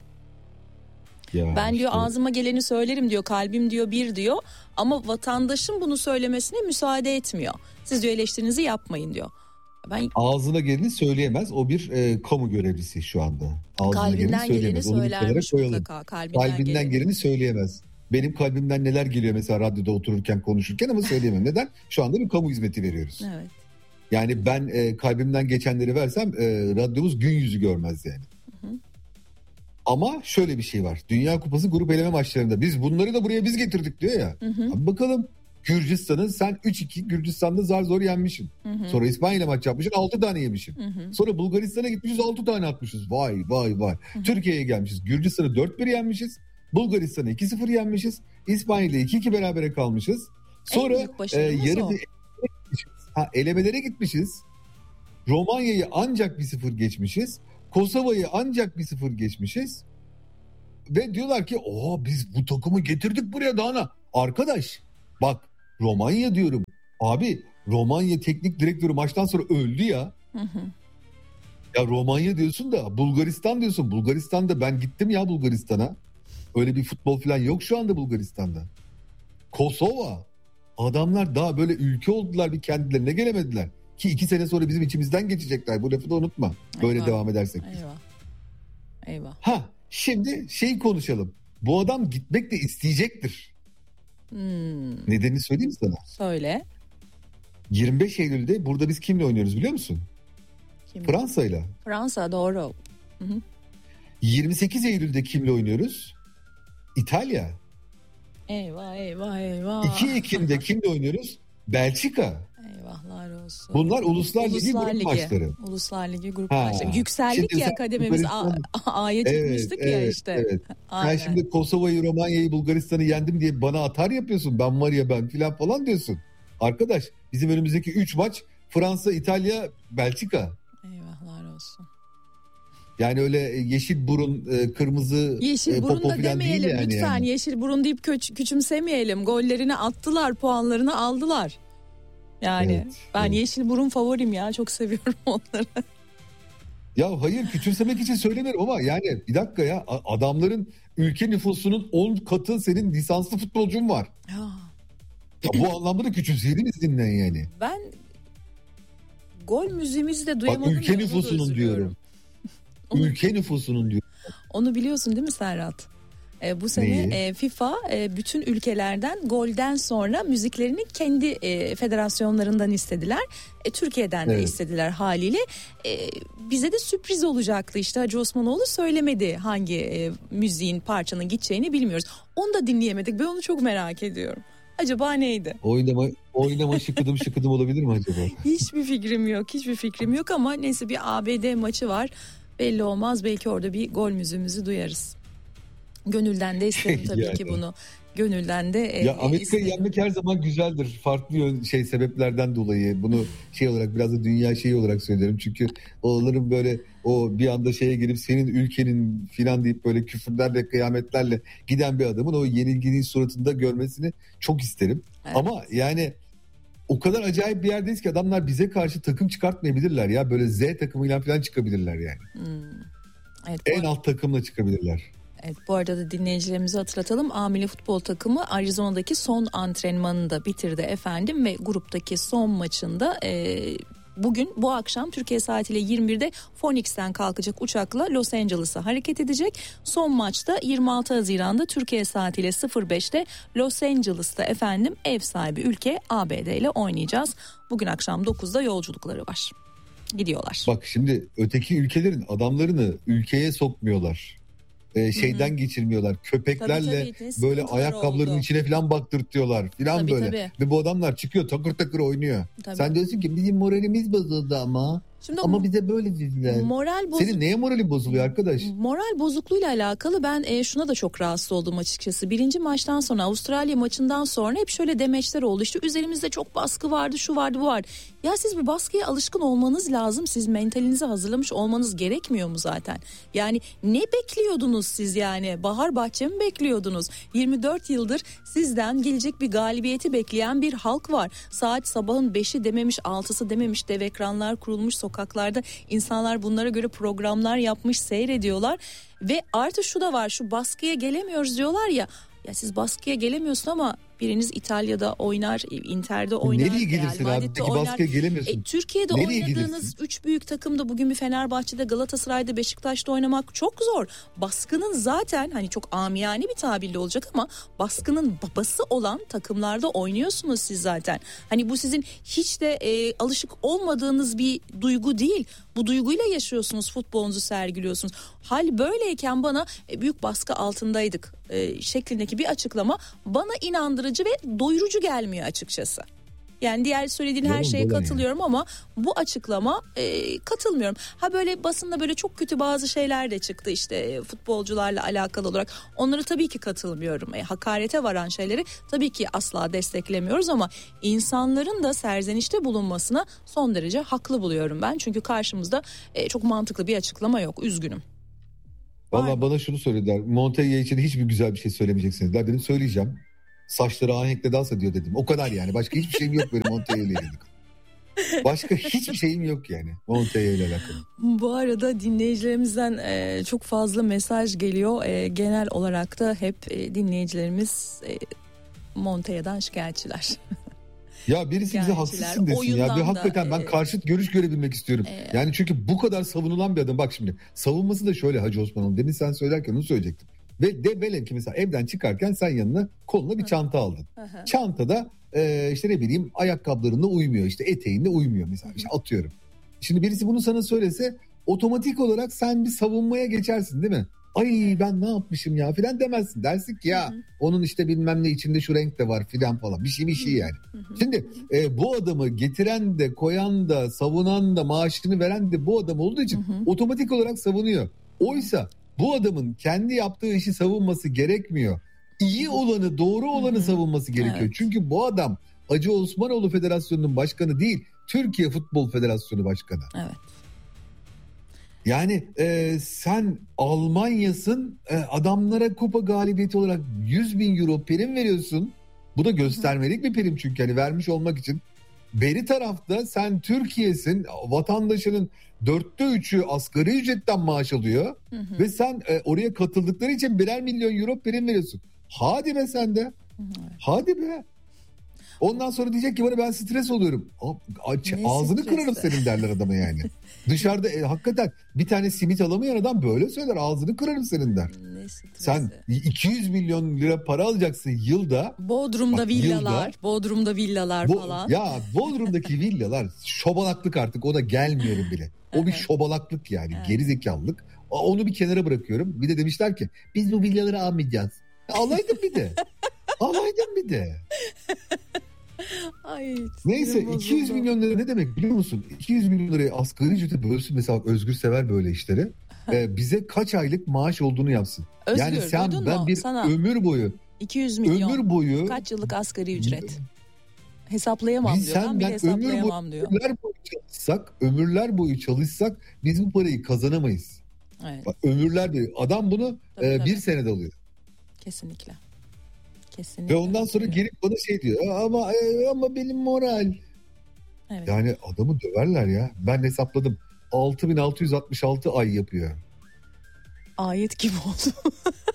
Ya ben diyor işte ağzıma geleni söylerim diyor, kalbim diyor bir diyor ama vatandaşın bunu söylemesine müsaade etmiyor. Siz diyor eleştirinizi yapmayın diyor. Ben ağzına geleni söyleyemez, o bir e, kamu görevlisi şu anda. Ağzına kalbinden geleni, geleni söylermiş mutlaka. Kalbinden, kalbinden geleni. geleni söyleyemez. Benim kalbimden neler geliyor mesela radyoda otururken konuşurken ama söyleyemem. Neden? Şu anda bir kamu hizmeti veriyoruz. Evet. Yani ben e, kalbimden geçenleri versem e, radyomuz gün yüzü görmez yani. Hı hı. Ama şöyle bir şey var. Dünya Kupası grup eleme maçlarında biz bunları da buraya biz getirdik diyor ya. Hı hı. Abi bakalım Gürcistan'ın sen üç iki Gürcistan'da zar zor yenmişsin. Hı hı. Sonra İspanya ile maç yapmışsın, altı tane yemişsin. Hı hı. Sonra Bulgaristan'a gitmişiz, altı tane atmışız. Vay vay vay. Hı hı. Türkiye'ye gelmişiz. Gürcistan'ı dört bir yenmişiz. Bulgaristan'ı iki sıfır yenmişiz. İspanya ile iki iki berabere kalmışız. Sonra e, yarı bir ha, elemelere gitmişiz. Romanya'yı ancak bir sıfır geçmişiz. Kosova'yı ancak bir sıfır geçmişiz. Ve diyorlar ki oha biz bu takımı getirdik buraya daha ne? Arkadaş bak Romanya diyorum. Abi Romanya teknik direktörü maçtan sonra öldü ya. Hı hı. Ya Romanya diyorsun da Bulgaristan diyorsun. Bulgaristan'da ben gittim ya Bulgaristan'a. Öyle bir futbol falan yok şu anda Bulgaristan'da. Kosova. Adamlar daha böyle ülke oldular, bir kendilerine gelemediler. Ki iki sene sonra bizim içimizden geçecekler. Bu lafı da unutma. Böyle Eyvah. devam edersek. Eyvah. Eyvah. Ha, şimdi şey konuşalım. Bu adam gitmek de isteyecektir. Hmm. Nedenini söyleyeyim sana. Söyle. yirmi beş Eylül'de burada biz kimle oynuyoruz biliyor musun? Kim? Fransa'yla. Fransa, doğru. Hı hı. yirmi sekiz Eylül'de kimle oynuyoruz? İtalya. Eyvah eyvah eyvah. iki Ekim'de kimle oynuyoruz? Belçika. Eyvahlar olsun. Bunlar Uluslar Ligi Uluslar grup Ligi. maçları. Uluslar Ligi grup Ha. maçları. Yükseldik Şimdi ya sen akademimiz. A- A'ya çıkmıştık evet, ya evet, işte. Evet. Sen Aynen. şimdi Kosova'yı, Romanya'yı, Bulgaristan'ı yendim diye bana atar yapıyorsun. Ben var ya ben filan falan diyorsun. Arkadaş bizim önümüzdeki üç maç Fransa, İtalya, Belçika. Eyvahlar olsun. Yani öyle yeşil burun, kırmızı Yeşil popo burun da filan değil demeyelim yani. lütfen. Yani. Yeşil burun deyip küç- küçümsemeyelim. Gollerini attılar, puanlarını aldılar. Yani Evet, ben evet. yeşil burun favorim ya. Çok seviyorum onları. Ya hayır küçümsemek için söylemiyorum ama yani bir dakika ya adamların ülke nüfusunun on katı senin lisanslı futbolcun var. Ya, Ya bu anlamda da küçümseyelim izninden yani. ben gol müziğimizi de Bak duyamadım. ülke ya, onu da nüfusunun üzülüyorum. diyorum. Onu- Ülke nüfusunun diyorum. Onu biliyorsun değil mi Serhat? Ee, bu sene Neyi? e, FIFA e, bütün ülkelerden golden sonra müziklerini kendi e, federasyonlarından istediler. E, Türkiye'den de Evet. istediler haliyle. E, bize de sürpriz olacaktı işte Hacı Osmanoğlu söylemedi hangi e, müziğin parçanın gideceğini bilmiyoruz. Onu da dinleyemedik. Ben onu çok merak ediyorum. Acaba neydi? Oynama, oynama şıkıdım şıkıdım olabilir mi acaba? Hiçbir fikrim yok. Hiçbir fikrim yok ama neyse bir A B D maçı var. Belli olmaz. Belki orada bir gol müziğimizi duyarız. Gönülden de isterim tabii Yani. ki bunu. Gönülden de e, Ya Amerika'yı isterim. yenmek her zaman güzeldir. Farklı yön, şey sebeplerden dolayı. Bunu şey olarak biraz da dünya şeyi olarak söylüyorum. Çünkü onların böyle o bir anda şeye girip senin ülkenin filan deyip böyle küfürlerle kıyametlerle giden bir adamın o yenilginin suratında görmesini çok isterim. Evet. Ama yani o kadar acayip bir yerdeyiz ki adamlar bize karşı takım çıkartmayabilirler ya. Böyle Z takımıyla falan çıkabilirler yani. Hmm. Evet, En bu, alt takımla çıkabilirler. evet, bu arada da dinleyicilerimize hatırlatalım. A milli futbol takımı Arizona'daki son antrenmanını da bitirdi efendim ve gruptaki son maçında e, bugün bu akşam Türkiye saatiyle yirmi birde Phoenix'ten kalkacak uçakla Los Angeles'a hareket edecek. Son maçta yirmi altı Haziran'da Türkiye saatiyle sıfır beşte Los Angeles'ta efendim ev sahibi ülke A B D ile oynayacağız. Bugün akşam dokuzda yolculukları var. Gidiyorlar. Bak şimdi öteki ülkelerin adamlarını ülkeye sokmuyorlar. Ee, şeyden Hı-hı. geçirmiyorlar. Köpeklerle tabii, tabii, böyle ayakkabılarının oldu. içine falan baktırtıyorlar falan tabii, böyle. Tabii. Ve bu adamlar çıkıyor takır takır oynuyor. Tabii. Sen diyorsun ki bizim moralimiz bozuldu ama. Şimdi ama bize böyle dediler. Moral bozuk... Senin neye moralin bozuluyor arkadaş? Moral bozukluğuyla alakalı ben e, şuna da çok rahatsız oldum açıkçası. Birinci maçtan sonra Avustralya maçından sonra hep şöyle demeçler oldu. İşte üzerimizde çok baskı vardı, şu vardı, bu vardı. Ya siz bu baskıya alışkın olmanız lazım. Siz mentalinizi hazırlamış olmanız gerekmiyor mu zaten? Yani ne bekliyordunuz siz yani? Bahar bahçe mi bekliyordunuz? yirmi dört yıldır sizden gelecek bir galibiyeti bekleyen bir halk var. Saat sabahın beşi dememiş, altısı dememiş, dev ekranlar kurulmuş sokaklarda. İnsanlar bunlara göre programlar yapmış, seyrediyorlar. Ve artı şu da var, şu baskıya gelemiyoruz diyorlar ya. Ya siz baskıya gelemiyorsun ama biriniz İtalya'da oynar, Inter'de oynar. Nereye gelirsin abi? Peki oynar. Baskıya gelemiyorsun. E, Türkiye'de Nereye oynadığınız üç büyük takımda bugün bir Fenerbahçe'de, Galatasaray'da, Beşiktaş'ta oynamak çok zor. Baskının zaten hani çok amiyane bir tabirle olacak ama baskının babası olan takımlarda oynuyorsunuz siz zaten. Hani bu sizin hiç de e, alışık olmadığınız bir duygu değil. Bu duyguyla yaşıyorsunuz, futbolunuzu sergiliyorsunuz. Hal böyleyken bana e, büyük baskı altındaydık e, şeklindeki bir açıklama bana inandırıcı ve doyurucu gelmiyor açıkçası. Yani diğer söylediğin her şeye katılıyorum yani. Ama bu açıklama e, katılmıyorum. Ha böyle basında böyle çok kötü bazı şeyler de çıktı işte e, futbolcularla alakalı olarak. Onları tabii ki katılmıyorum. E, hakarete varan şeyleri tabii ki asla desteklemiyoruz ama insanların da serzenişte bulunmasına son derece haklı buluyorum ben. Çünkü karşımızda e, çok mantıklı bir açıklama yok. Üzgünüm. Valla bana şunu söylediler. Montella için hiçbir güzel bir şey söylemeyeceksiniz. Ben dedim söyleyeceğim. Saçları ahenkle dans ediyor dedim. O kadar yani. Başka hiçbir şeyim yok böyle Montella ile ilgili. Başka hiçbir şeyim yok yani Montella ile alakalı. Bu arada dinleyicilerimizden e, çok fazla mesaj geliyor. E, genel olarak da hep e, dinleyicilerimiz e, Montella'dan şikayetçiler. Ya birisi bize haksızsın desin ya. Bir hakikaten da, ben e, karşıt görüş görebilmek istiyorum. E, yani çünkü bu kadar savunulan bir adam. Bak şimdi savunması da şöyle Hacı Osman'ın. Demin sen söylerken onu söyleyecektim. Ve de velev ki mesela evden çıkarken sen yanına koluna bir çanta aldın. Hı-hı. Çantada e, işte ne bileyim ayakkabılarına uymuyor. İşte eteğine uymuyor mesela. İşte atıyorum. Şimdi birisi bunu sana söylese otomatik olarak sen bir savunmaya geçersin değil mi? Ay ben ne yapmışım ya filan demezsin. Dersin ki ya Hı-hı. onun işte bilmem ne içinde şu renk de var filan falan. Bir şey bir şey yani. Hı-hı. Şimdi e, bu adamı getiren de koyan da savunan da maaşını veren de bu adam olduğu için Hı-hı. otomatik olarak savunuyor. Oysa bu adamın kendi yaptığı işi savunması gerekmiyor. İyi olanı, doğru olanı Hı-hı. savunması gerekiyor. Evet. Çünkü bu adam Hacı Osmanoğlu Federasyonu'nun başkanı değil, Türkiye Futbol Federasyonu Başkanı. Evet. Yani e, sen Almanya'sın, e, adamlara kupa galibiyeti olarak yüz bin euro prim veriyorsun. Bu da göstermelik bir prim çünkü hani vermiş olmak için. Beri tarafta sen Türkiye'sin, vatandaşının dörtte üçü asgari ücretten maaş alıyor. Hı hı. Ve sen e, oraya katıldıkları için birer milyon euro prim veriyorsun. Hadi be sen de. Hı hı. Hadi be. Ondan sonra diyecek ki bana ben stres oluyorum. Aç, ağzını kırarım senin derler adama yani. Dışarıda e, hakikaten bir tane simit alamayan adam böyle söyler. Ağzını kırarım senin der. Sen iki yüz milyon lira para alacaksın yılda. Bodrum'da bak, villalar. Yılda, Bodrum'da villalar bo- falan. Ya Bodrum'daki villalar şobalaklık artık, ona gelmiyorum bile. O bir şobalaklık yani, evet. Gerizekalılık. Onu bir kenara bırakıyorum. Bir de demişler ki biz bu villaları almayacağız. Alaydın bir de. Alaydın bir de. Ay, neyse iki yüz milyon lira ne demek biliyor musun? iki yüz milyon lirayı asgari ücrete bölsün mesela, Özgür sever böyle işleri. Ee, bize kaç aylık maaş olduğunu yapsın. Özgür, yani sen ben mu? bir Sana ömür boyu iki yüz milyon ömür boyu kaç yıllık asgari ücret? Hesaplayamam biz diyor. Sen, ben hesaplayamam ömür diyor. Ömürler boyu çalışsak, ömürler boyu çalışsak biz bu parayı kazanamayız. Evet. Bak, ömürler boyu. Adam bunu tabii, e, tabii. bir senede alıyor. Kesinlikle. Kesinlikle. Ve ondan sonra gelip bana şey diyor ama ama benim moral. Evet. Yani adamı döverler ya. Ben hesapladım. altı bin altı yüz altmış altı ay yapıyor. Ayet gibi oldu.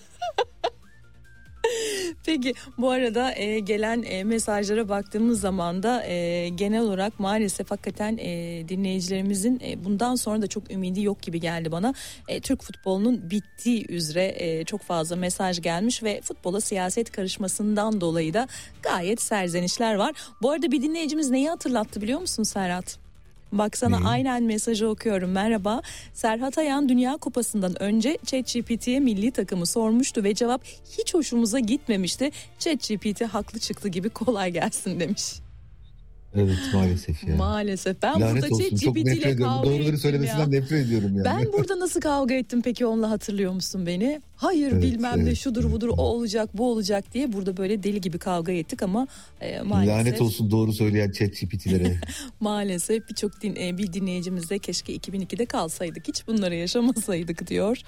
Peki bu arada e, gelen e, mesajlara baktığımız zaman da e, genel olarak maalesef hakikaten e, dinleyicilerimizin e, bundan sonra da çok ümidi yok gibi geldi bana. E, Türk futbolunun bittiği üzere e, çok fazla mesaj gelmiş ve futbola siyaset karışmasından dolayı da gayet serzenişler var. Bu arada bir dinleyicimiz neyi hatırlattı biliyor musun Serhat? Baksana hmm. aynen mesajı okuyorum. Merhaba. Serhat Ayan Dünya Kupası'ndan önce ChatGPT'ye milli takımı sormuştu ve cevap hiç hoşumuza gitmemişti. ChatGPT haklı çıktı gibi, kolay gelsin demiş. Evet maalesef ya. Maalesef. Ben lanet burada ChatGPT ile kavga ettim. Doğruları söylemesinden ya. Nefret ediyorum yani. Ben burada nasıl kavga ettim peki, onunla hatırlıyor musun beni? Hayır evet, bilmem evet, ne şudur evet, budur evet. O olacak bu olacak diye burada böyle deli gibi kavga ettik ama e, maalesef. Lanet olsun doğru söyleyen ChatGPT'lere. Maalesef birçok din, e, bir dinleyicimiz de keşke iki bin ikide kalsaydık, hiç bunları yaşamasaydık diyor.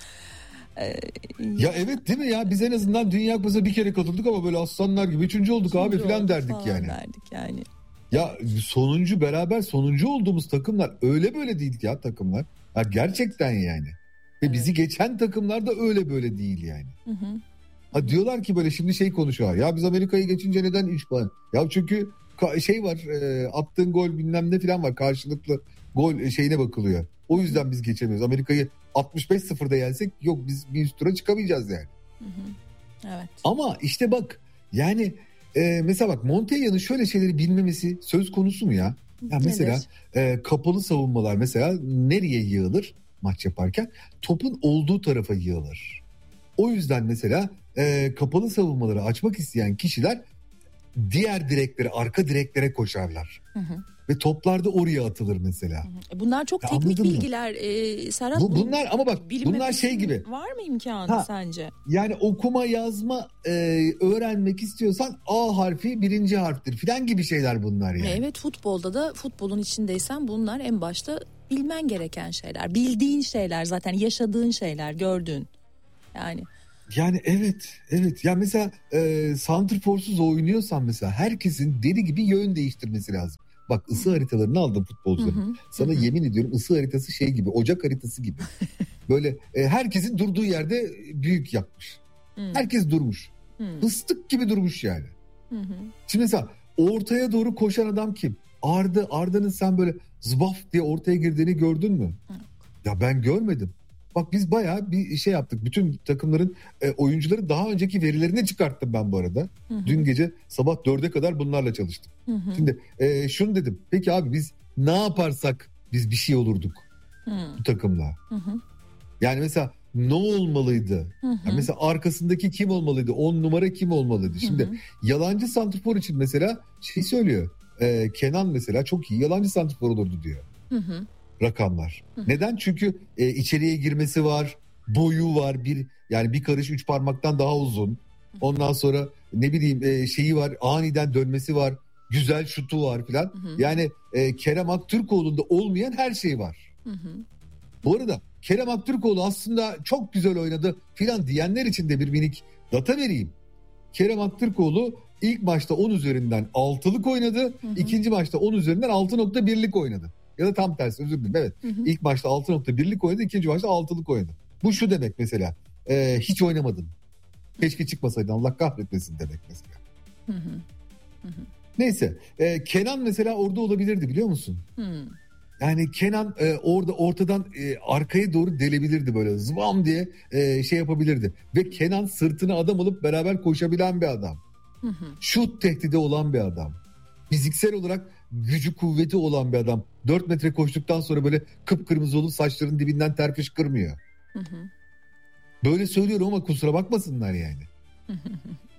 Ya evet değil mi ya, biz en azından Dünya Kupası'na bir kere katıldık ama böyle aslanlar gibi üçüncü olduk üçüncü abi falan derdik falan yani. derdik yani. Ya sonuncu, beraber sonuncu olduğumuz takımlar öyle böyle değil ya takımlar. Ya gerçekten yani. Ve evet. bizi geçen takımlar da öyle böyle değil yani. Hı hı. Ha diyorlar ki böyle şimdi şey konuşuyorlar. Ya biz Amerika'yı geçince neden üç puan? Ya çünkü şey var, e, attığın gol bilmem ne falan var. Karşılıklı gol şeyine bakılıyor. O yüzden biz geçemiyoruz. Amerika'yı altmış beş sıfırda yensek yok biz bir üst tura çıkamayacağız yani. Hı hı. Evet. Ama işte bak yani e, mesela bak Montella'nın şöyle şeyleri bilmemesi söz konusu mu ya? Ya mesela e, kapalı savunmalar mesela nereye yığılır maç yaparken? Topun olduğu tarafa yığılır. O yüzden mesela e, kapalı savunmaları açmak isteyen kişiler diğer direklere, arka direklere koşarlar. Hı hı. Ve toplar da oraya atılır mesela. Bunlar çok ya teknik bilgiler e, Serhat. Bu, bunlar ama bak bunlar şey gibi. Var mı imkanı ha, sence? Yani okuma yazma e, öğrenmek istiyorsan A harfi birinci harftir filan gibi şeyler bunlar yani. Evet, futbolda da futbolun içindeysen bunlar en başta bilmen gereken şeyler. Bildiğin şeyler, zaten yaşadığın şeyler, gördüğün yani. Yani evet evet ya mesela e, santrforsuz oynuyorsan mesela herkesin deli gibi yön değiştirmesi lazım. Bak ısı haritalarını aldım futbolcuların. Hı hı. Sana Hı hı. yemin ediyorum ısı haritası şey gibi, ocak haritası gibi. Böyle e, herkesin durduğu yerde büyük yapmış. Hı. Herkes durmuş. Hı. Fıstık gibi durmuş yani. Hı hı. Şimdi mesela ortaya doğru koşan adam kim? Arda, Arda'nın sen böyle zbaf diye ortaya girdiğini gördün mü? Hı. Ya ben görmedim. Bak biz bayağı bir şey yaptık. Bütün takımların e, oyuncuları daha önceki verilerini çıkarttım ben bu arada. Hı hı. Dün gece sabah dörde kadar bunlarla çalıştım. Hı hı. Şimdi e, şunu dedim. Peki abi biz ne yaparsak biz bir şey olurduk Hı. bu takımla. Hı hı. Yani mesela ne olmalıydı? Hı hı. Yani mesela arkasındaki kim olmalıydı? on numara kim olmalıydı? Şimdi Hı hı. yalancı santrfor için mesela şey söylüyor. E, Kenan mesela çok iyi yalancı santrfor olurdu diyor. Hı hı. Rakamlar. Hı hı. Neden? Çünkü e, içeriye girmesi var, boyu var, bir yani bir karış üç parmaktan daha uzun. Ondan sonra ne bileyim e, şeyi var, aniden dönmesi var, güzel şutu var filan. Hı hı. Yani e, Kerem Aktürkoğlu'nda olmayan her şey var. Hı hı. Bu arada Kerem Aktürkoğlu aslında çok güzel oynadı filan diyenler için de bir minik data vereyim. Kerem Aktürkoğlu ilk maçta on üzerinden altılık oynadı. Hı hı. İkinci maçta on üzerinden altı nokta birlik oynadı. Ya da tam tersi, özür dilerim. Evet. Hı hı. İlk maçta altı nokta birlik oynadı. İkinci maçta altılık oynadı. Bu şu demek mesela. E, hiç oynamadın. Keşke çıkmasaydın, Allah kahretmesin demek mesela. Hı hı. Hı hı. Neyse. E, Kenan mesela orada olabilirdi biliyor musun? Hı. Yani Kenan e, orada ortadan e, arkaya doğru delebilirdi böyle zıvam diye e, şey yapabilirdi. Ve Kenan sırtına adam alıp beraber koşabilen bir adam. Hı hı. Şut tehdidi olan bir adam. Fiziksel olarak gücü kuvveti olan bir adam. dört metre koştuktan sonra böyle kıpkırmızı olup saçların dibinden ter fışkırmıyor. Hı hı. Böyle söylüyorum ama kusura bakmasınlar yani. Hı hı.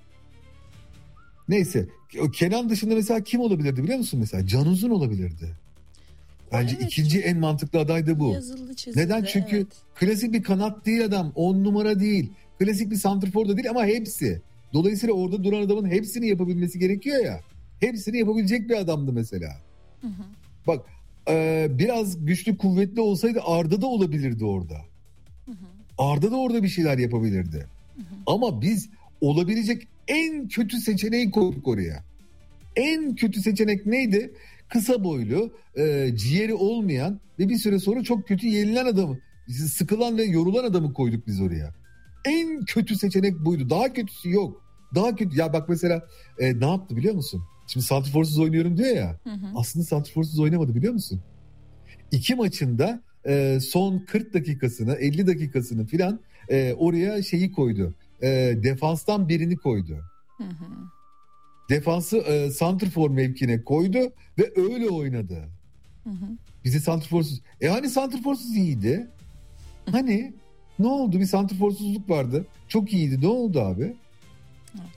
Neyse. O Kenan dışında mesela kim olabilirdi biliyor musun mesela? Can Uzun olabilirdi. Bence Evet. ikinci en mantıklı aday da bu. Yazılı çizildi. Neden? Çünkü Evet. klasik bir kanat değil adam. On numara değil. Klasik bir santrfor da değil ama hepsi. Dolayısıyla orada duran adamın hepsini yapabilmesi gerekiyor ya. Hepsini yapabilecek bir adamdı mesela. Hı hı. Bak e, biraz güçlü kuvvetli olsaydı Arda da olabilirdi orada. Hı hı. Arda da orada bir şeyler yapabilirdi. Hı hı. Ama biz olabilecek en kötü seçeneği koyduk oraya. En kötü seçenek neydi? Kısa boylu, e, ciğeri olmayan ve bir süre sonra çok kötü yenilen adamı, sıkılan ve yorulan adamı koyduk biz oraya. En kötü seçenek buydu. Daha kötüsü yok. Daha kötü. Ya bak mesela e, ne yaptı biliyor musun? Şimdi santrforsuz oynuyorum diyor ya. Hı hı. Aslında santrforsuz oynamadı biliyor musun? İki maçında e, son kırk dakikasını, elli dakikasını filan e, oraya şeyi koydu. E, defanstan birini koydu. Hı hı. Defansı e, santrfor mevkine koydu ve öyle oynadı. Hı hı. Bizi santrforsuz. E hani santrforsuz iyiydi? Hani ne oldu? Bir santrforsuzluk vardı. Çok iyiydi. Ne oldu abi? Evet.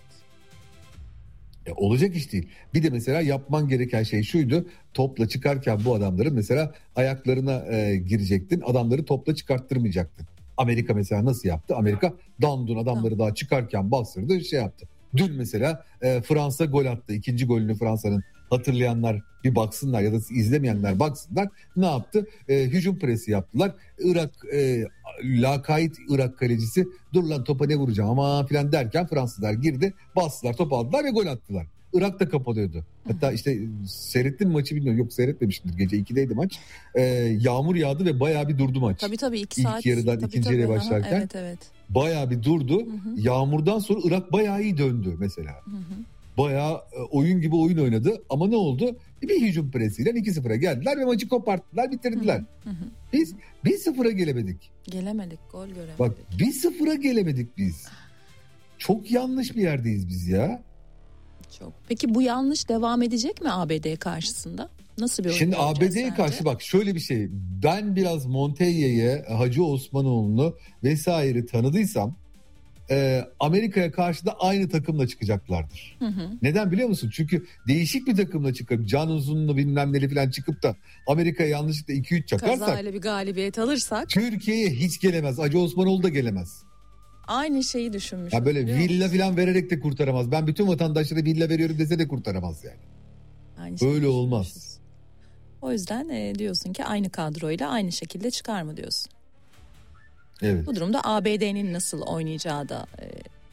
E, olacak iş değil. Bir de mesela yapman gereken şey şuydu. Topla çıkarken bu adamların mesela ayaklarına e, girecektin. Adamları topla çıkarttırmayacaktın. Amerika mesela nasıl yaptı? Amerika dandun adamları daha çıkarken bastırdı, şey yaptı. Dün mesela e, Fransa gol attı. İkinci golünü Fransa'nın, hatırlayanlar bir baksınlar ya da izlemeyenler baksınlar. Ne yaptı? E, hücum presi yaptılar. Irak e, lakayt Irak kalecisi dur lan topa ne vuracağım ama filan derken Fransızlar girdi, bastılar, top aldılar ve gol attılar. Irak da kapalıyordu. Hatta işte seyrettin mi maçı bilmiyorum. Yok seyretmemiştim. Gece ikideydi maç. Ee, yağmur yağdı ve bayağı bir durdu maç. Tabii tabii iki İlk saat. yarıdan tabii, ikinci tabii. yarıya Aha, başlarken evet evet. bayağı bir durdu. Hı hı. Yağmurdan sonra Irak bayağı iyi döndü mesela. Hı hı. Bayağı e, oyun gibi oyun oynadı. Ama ne oldu? Bir hücum presiyle iki sıfıra geldiler ve maçı koparttılar, bitirdiler. Hı hı. Biz bir sıfıra gelemedik. Gelemedik, gol göremedik. Bak bir sıfıra gelemedik biz. Çok yanlış bir yerdeyiz biz ya. Çok. Peki bu yanlış devam edecek mi A B D karşısında? Nasıl bir oyun Şimdi göreceğiz A B D'ye sence? karşı bak şöyle bir şey. Ben biraz Montella'yı, Hacı Osmanoğlu'nu vesaire tanıdıysam e, Amerika'ya karşı da aynı takımla çıkacaklardır. Hı hı. Neden biliyor musun? Çünkü değişik bir takımla çıkıp Can Uzun'lu bilmem neli falan çıkıp da Amerika'ya yanlışlıkla iki üç çakarsak Kazayla bir galibiyet alırsak Türkiye'ye hiç gelemez. Hacı Osmanoğlu da gelemez. aynı şeyi düşünmüşüz. Ya böyle biliyor villa musun? falan vererek de kurtaramaz. Ben bütün vatandaşlara villa veriyorum dese de kurtaramaz yani. Aynı şeyi Öyle olmaz. düşünmüşüz. O yüzden e, diyorsun ki aynı kadroyla aynı şekilde çıkar mı diyorsun? Evet. Bu durumda A B D'nin nasıl oynayacağı da e,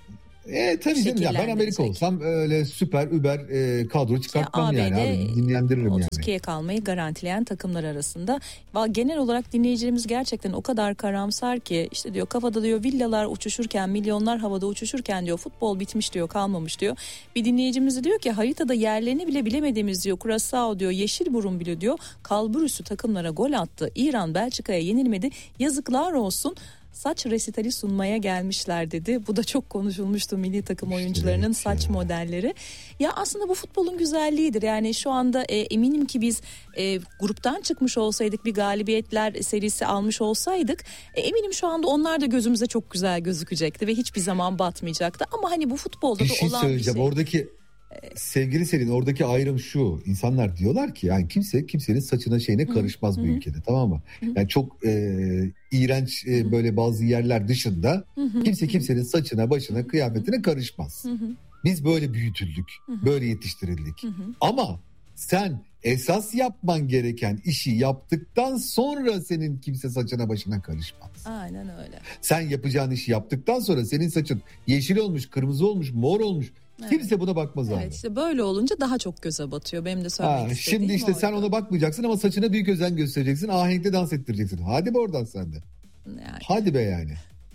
E tabii canım ya, ben Amerika olsam öyle süper über e, kadro çıkartmam işte yani abi, dinlendiririm yani. otuz ikiye kalmayı garantileyen takımlar arasında. Genel olarak dinleyicilerimiz gerçekten o kadar karamsar ki, işte diyor kafada diyor villalar uçuşurken, milyonlar havada uçuşurken diyor futbol bitmiş diyor, kalmamış diyor. Bir dinleyicimiz diyor ki haritada yerlerini bile bilemediğimiz diyor Curaçao diyor, Yeşilburun bile diyor kalburüstü takımlara gol attı. İran Belçika'ya yenilmedi. Yazıklar olsun. Saç resitali sunmaya gelmişler dedi. Bu da çok konuşulmuştu, milli takım oyuncularının evet saç ya. modelleri. Ya aslında bu futbolun güzelliğidir. Yani şu anda e, eminim ki biz e, gruptan çıkmış olsaydık, bir galibiyetler serisi almış olsaydık, e, eminim şu anda onlar da gözümüze çok güzel gözükecekti ve hiçbir zaman batmayacaktı. Ama hani bu futbolda bir da şey olan bir şey. Oradaki sevgili Selin, oradaki ayrım şu: insanlar diyorlar ki yani kimse kimsenin saçına şeyine karışmaz Hı-hı. bu ülkede, tamam mı? Hı-hı. Yani çok e, iğrenç e, böyle bazı yerler dışında Hı-hı. kimse kimsenin saçına, başına, kıyafetine karışmaz. Hı-hı. Biz böyle büyütüldük, Hı-hı. böyle yetiştirildik. Hı-hı. Ama sen esas yapman gereken işi yaptıktan sonra senin kimse saçına başına karışmaz. Aynen öyle. Sen yapacağın işi yaptıktan sonra senin saçın yeşil olmuş, kırmızı olmuş, mor olmuş. Evet. Kimse buna bakmaz abi. Evet, işte böyle olunca daha çok göze batıyor. Benim de söylemek ha, istediğim Şimdi işte oydu. Sen ona bakmayacaksın ama saçına büyük özen göstereceksin. Ahenkle dans ettireceksin. Hadi be oradan sen de. Yani. Hadi be yani.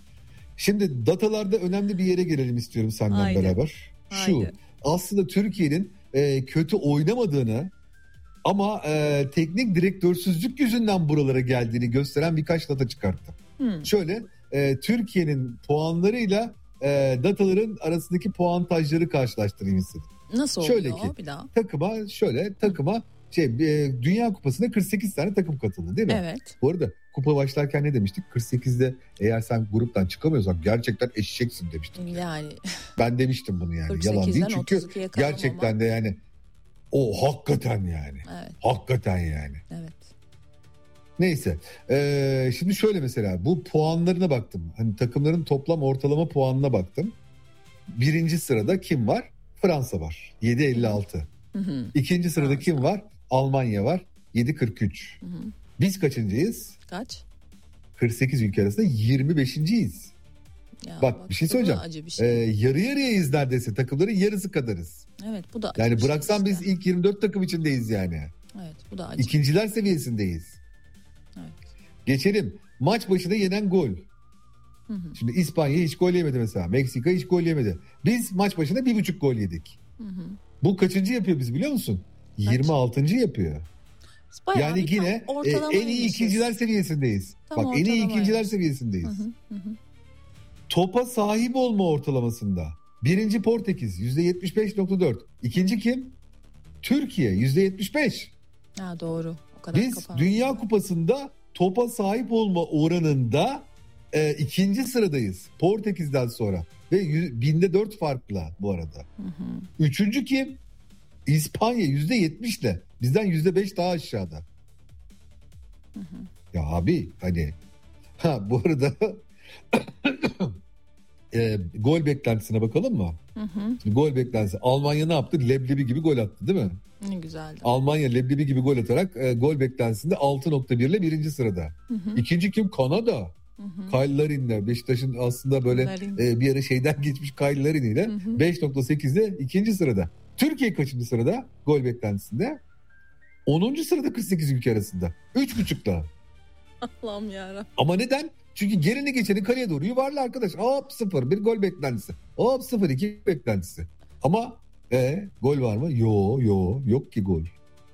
Şimdi datalarda önemli bir yere gelelim istiyorum senden Haydi. beraber. Şu Haydi. aslında Türkiye'nin e, kötü oynamadığını ama e, teknik direktörsüzlük yüzünden buralara geldiğini gösteren birkaç data çıkarttım. Hmm. Şöyle e, Türkiye'nin puanlarıyla E, dataların arasındaki puantajları karşılaştırayım istedim. Nasıl oluyor? Şöyle ki, bir daha. Takıma şöyle takıma şey e, Dünya Kupası'na kırk sekiz tane takım katıldı değil mi? Evet. Bu arada kupa başlarken ne demiştik? kırk sekizde eğer sen gruptan çıkamıyorsan gerçekten eşeksin demiştik. Yani. Ben demiştim bunu yani. Yalan değil çünkü gerçekten de yani o hakikaten yani. Evet. Hakikaten yani. Evet. Neyse ee, şimdi şöyle mesela bu puanlarına baktım. Hani takımların toplam ortalama puanına baktım. Birinci sırada kim var? Fransa var. yedi virgül elli altı. Hı hı. İkinci sırada Fransa. Kim var? Almanya var. yedi virgül kırk üç. Hı hı. Biz kaçıncıyız? Kaç? kırk sekiz ülke arasında yirmi beşinciyiz. Ya bak, bak bir şey söyleyeceğim. Bir şey. Ee, yarı yarıyayız neredeyse. Takımların yarısı kadarız. Evet, bu da acı yani bir bıraksan şey biz işte. ilk yirmi dört takım içindeyiz yani. Evet, bu da acı. İkinciler seviyesindeyiz. Evet. Geçelim. Maç başına yenen gol. Hı hı. Şimdi İspanya hiç gol yemedi mesela. Meksika hiç gol yemedi. Biz maç başına bir buçuk gol yedik. Hı hı. Bu kaçıncı yapıyor biz biliyor musun? Kaç? yirmi altıncı yapıyor. Bayağı yani yine e, en iyi ikinciler seviyesindeyiz. Tam Bak en iyi ikinciler seviyesindeyiz. Hı hı, hı. Topa sahip olma ortalamasında birinci Portekiz yüzde yetmiş beş nokta dört. İkinci kim? Türkiye yüzde yetmiş beş. Ha, doğru. O kadar Biz kapanmış. Dünya Kupası'nda topa sahip olma oranında e, ikinci sıradayız. Portekiz'den sonra. Ve yüz, binde dört farkla bu arada. Hı hı. Üçüncü kim? İspanya yüzde yetmişle. Bizden yüzde beş daha aşağıda. Hı hı. Ya abi hani ha bu arada e, gol beklentisine bakalım mı? Hı hı. Şimdi gol beklentisi. Almanya ne yaptı? Leblebi gibi gol attı değil mi? Ne güzeldi. Almanya leblebi gibi gol atarak e, gol beklentisinde altı nokta bir ile birinci sırada. Hı hı. İkinci kim? Kanada. Kyle Larin'le Beşiktaş'ın aslında böyle e, bir ara şeyden geçmiş Kyle Larin ile beş nokta sekiz ile ikinci sırada. Türkiye kaçıncı sırada gol beklentisinde? onuncu sırada kırk sekiz ülke arasında. üç buçukla. Allah'ım yarabbim. Ama neden? Çünkü gerini geçeni kaleye doğru yuvarlı arkadaş. Hop sıfır bir gol beklentisi. Hop sıfır iki beklentisi. Ama e, gol var mı? Yo yo yok ki gol.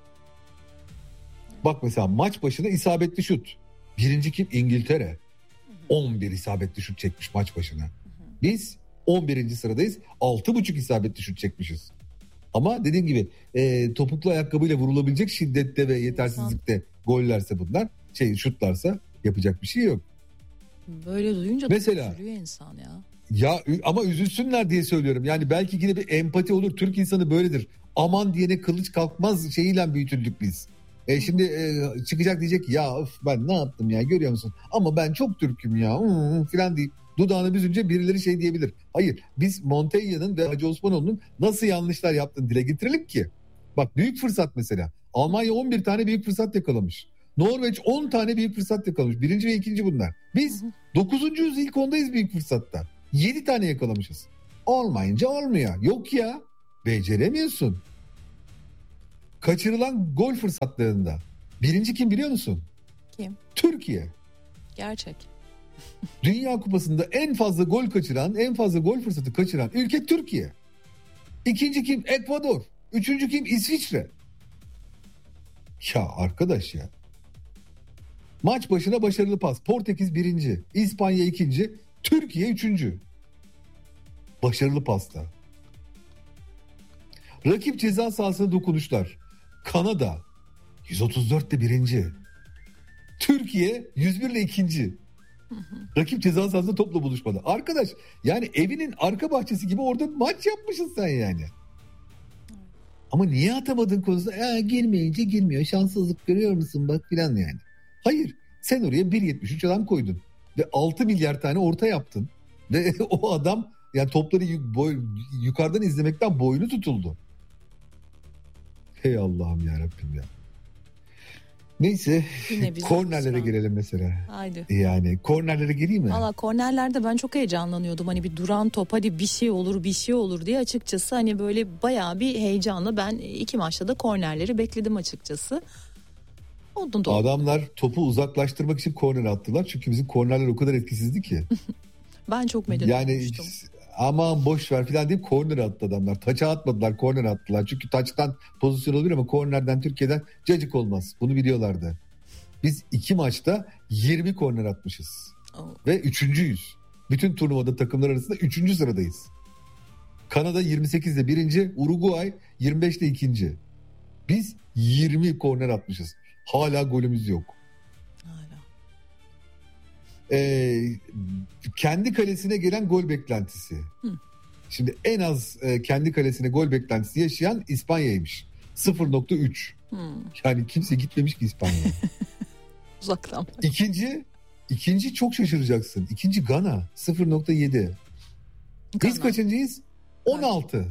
Bak mesela maç başına isabetli şut. Birinci kim? İngiltere. on bir isabetli şut çekmiş maç başına. Biz on birinci sıradayız. altı buçuk isabetli şut çekmişiz. Ama dediğim gibi e, topuklu ayakkabıyla vurulabilecek şiddette ve yetersizlikte gollerse bunlar, şey şutlarsa yapacak bir şey yok. Böyle duyunca mesela üzülüyor insan ya. Ya ama üzülsünler diye söylüyorum. Yani belki yine bir empati olur. Türk insanı böyledir. Aman diyene kılıç kalkmaz şeyiyle büyütüldük biz. E şimdi e, çıkacak diyecek ki ya öf, ben ne yaptım ya görüyor musun? Ama ben çok Türk'üm ya hmm, falan deyip dudağını büzünce birileri şey diyebilir. Hayır, biz Montella'nın ve Hacı Osmanoğlu'nun nasıl yanlışlar yaptığını dile getirelim ki. Bak büyük fırsat mesela. Almanya on bir tane büyük fırsat yakalamış. Norveç on tane büyük fırsat yakalamış. Birinci ve ikinci bunlar. Biz dokuzuncuyuz, ilk ondayız büyük fırsatta. yedi tane yakalamışız. Olmayınca olmuyor. Yok ya. Beceremiyorsun. Kaçırılan gol fırsatlarında birinci kim biliyor musun? Kim? Türkiye. Gerçek. Dünya Kupası'nda en fazla gol kaçıran, en fazla gol fırsatı kaçıran ülke Türkiye. İkinci kim? Ekvador. Üçüncü kim? İsviçre. Ya arkadaş ya. Maç başına başarılı pas. Portekiz birinci, İspanya ikinci, Türkiye üçüncü. Başarılı pasta. Rakip ceza sahasına dokunuşlar. Kanada yüz otuz dörtte birinci. Türkiye yüz birle ikinci. Rakip ceza sahasında topla buluşmadı. Arkadaş yani evinin arka bahçesi gibi orada maç yapmışsın sen yani. Ama niye atamadın konusunda? Ya girmeyince girmiyor. Şanssızlık görüyor musun bak filan yani. Hayır. Sen oraya bir yetmiş üç adam koydun. Ve altı milyar tane orta yaptın. Ve o adam yani topları yuk- boy, yukarıdan izlemekten boynu tutuldu. Hey Allah'ım yarabbim ya. Neyse kornerlere gelelim mesela. Haydi. Yani kornerlere gireyim mi? Valla kornerlerde ben çok heyecanlanıyordum. Hani bir duran top hadi bir şey olur bir şey olur diye açıkçası hani böyle bayağı bir heyecanla ben iki maçta da kornerleri bekledim açıkçası. Oldu da Adamlar topu uzaklaştırmak için korner attılar. Çünkü bizim kornerler o kadar etkisizdi ki. Ben çok medet yani olmuştum. aman boş ver falan deyip korner attı adamlar. Taça atmadılar, korner attılar. Çünkü taçtan pozisyon olabilir ama kornerden Türkiye'den cacık olmaz. Bunu biliyorlardı. Biz iki maçta yirmi korner atmışız. Oh. Ve üçüncüyüz. Bütün turnuvada takımlar arasında üçüncü sıradayız. Kanada yirmi sekizde birinci, Uruguay yirmi beşte ikinci. Biz yirmi korner atmışız. Hala golümüz yok. Hala. Ee, kendi kalesine gelen gol beklentisi. Hı. Şimdi en az e, kendi kalesine gol beklentisi yaşayan İspanya'ymış. sıfır nokta üç. Hmm. Yani kimse gitmemiş ki İspanya'ya. Uzaktan. İkinci, ikinci çok şaşıracaksın. İkinci Gana sıfır nokta yedi. Biz Gana. kaçıncıyız? on altı.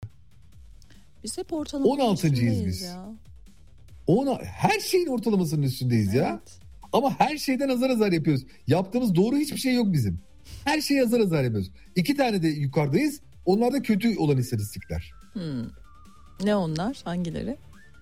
Biz hep ortalamanın on altıncıyız üstündeyiz biz. ya. Ona, her şeyin ortalamasının üstündeyiz ya. Evet. Ama her şeyden azar azar yapıyoruz. Yaptığımız doğru hiçbir şey yok bizim. Her şeyi azar azar yapıyoruz. İki tane de yukarıdayız. Onlar da kötü olan istatistikler. Hmm. Ne onlar? Hangileri?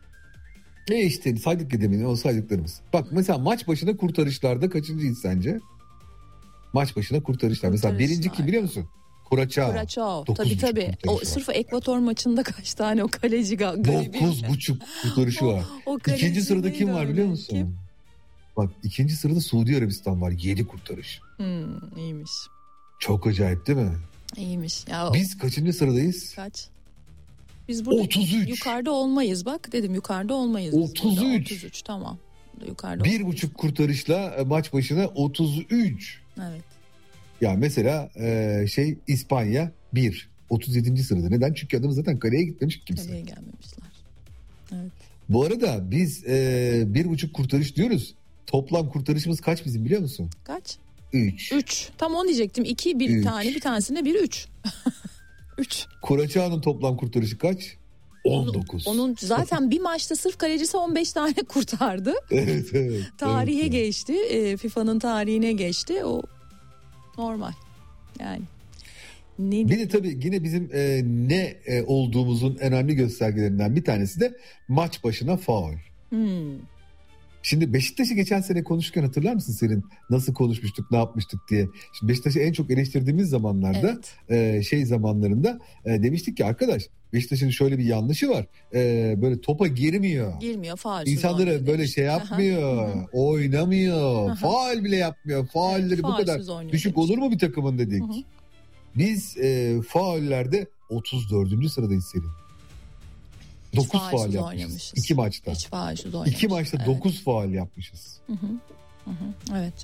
Ne işte saydık ya demin o saydıklarımız. Bak mesela maç başına kurtarışlarda kaçıncıyız sence? Maç başına kurtarışlar. Mesela birinci kim biliyor musun? Kuraçao. Kuraçao. Tabii tabii. O sırf Ekvator maçında kaç tane o kaleci garibi. Dokuz buçuk kurtarışı var. O, o İkinci sırada kim var öyle? biliyor musun? Kim? Bak ikinci sırada Suudi Arabistan var. Yedi kurtarış. Hmm, iyiymiş. Çok acayip değil mi? İyiymiş. Ya, Biz kaçıncı sıradayız? Kaç? Biz burada otuz üç. Yukarıda olmayız bak dedim yukarıda olmayız. otuz üç. otuz üç tamam. Yukarıda Bir olmayız. buçuk kurtarışla maç başına otuz üç. Evet. Ya mesela e, şey İspanya bir. otuz yedinci sırada. Neden? Çünkü adam zaten kaleye gitmemiş kimse. Kaleye gelmemişler. Evet. Bu arada biz e, bir buçuk kurtarış diyoruz. Toplam kurtarışımız kaç bizim biliyor musun? Kaç? Üç. Üç. Tam onu diyecektim. İki bir Üç. tane bir tanesinde bir üç. Üç. Kuraçao'nun toplam kurtarışı kaç? on dokuz. Onun, onun zaten bir maçta sırf kalecisi on beş tane kurtardı. Evet evet. Tarihe evet. geçti. E, FIFA'nın tarihine geçti. O normal. Yani. Ne Bir de tabii yine bizim e, ne e, olduğumuzun önemli göstergelerinden bir tanesi de maç başına faul. Hmm. Şimdi Beşiktaş'ı geçen sene konuşurken hatırlar mısın senin nasıl konuşmuştuk, ne yapmıştık diye. Şimdi Beşiktaş'ı en çok eleştirdiğimiz zamanlarda Evet. e, şey zamanlarında e, demiştik ki arkadaş Beşiktaş'ın şöyle bir yanlışı var. E, böyle topa girmiyor. Girmiyor faul. İnsanlara böyle şey yapmıyor, oynamıyor, faul bile yapmıyor. Faulleri Evet, bu kadar düşük demiş. olur mu bir takımın dedik. Hı hı. Biz e, faullerde otuz dördüncü sıradayız senin. dokuz faul yapmışız. İki maçta. Hiç faulsüz oynamışız. İki maçta evet. dokuz faul yapmışız. Hı hı. Hı hı. Evet.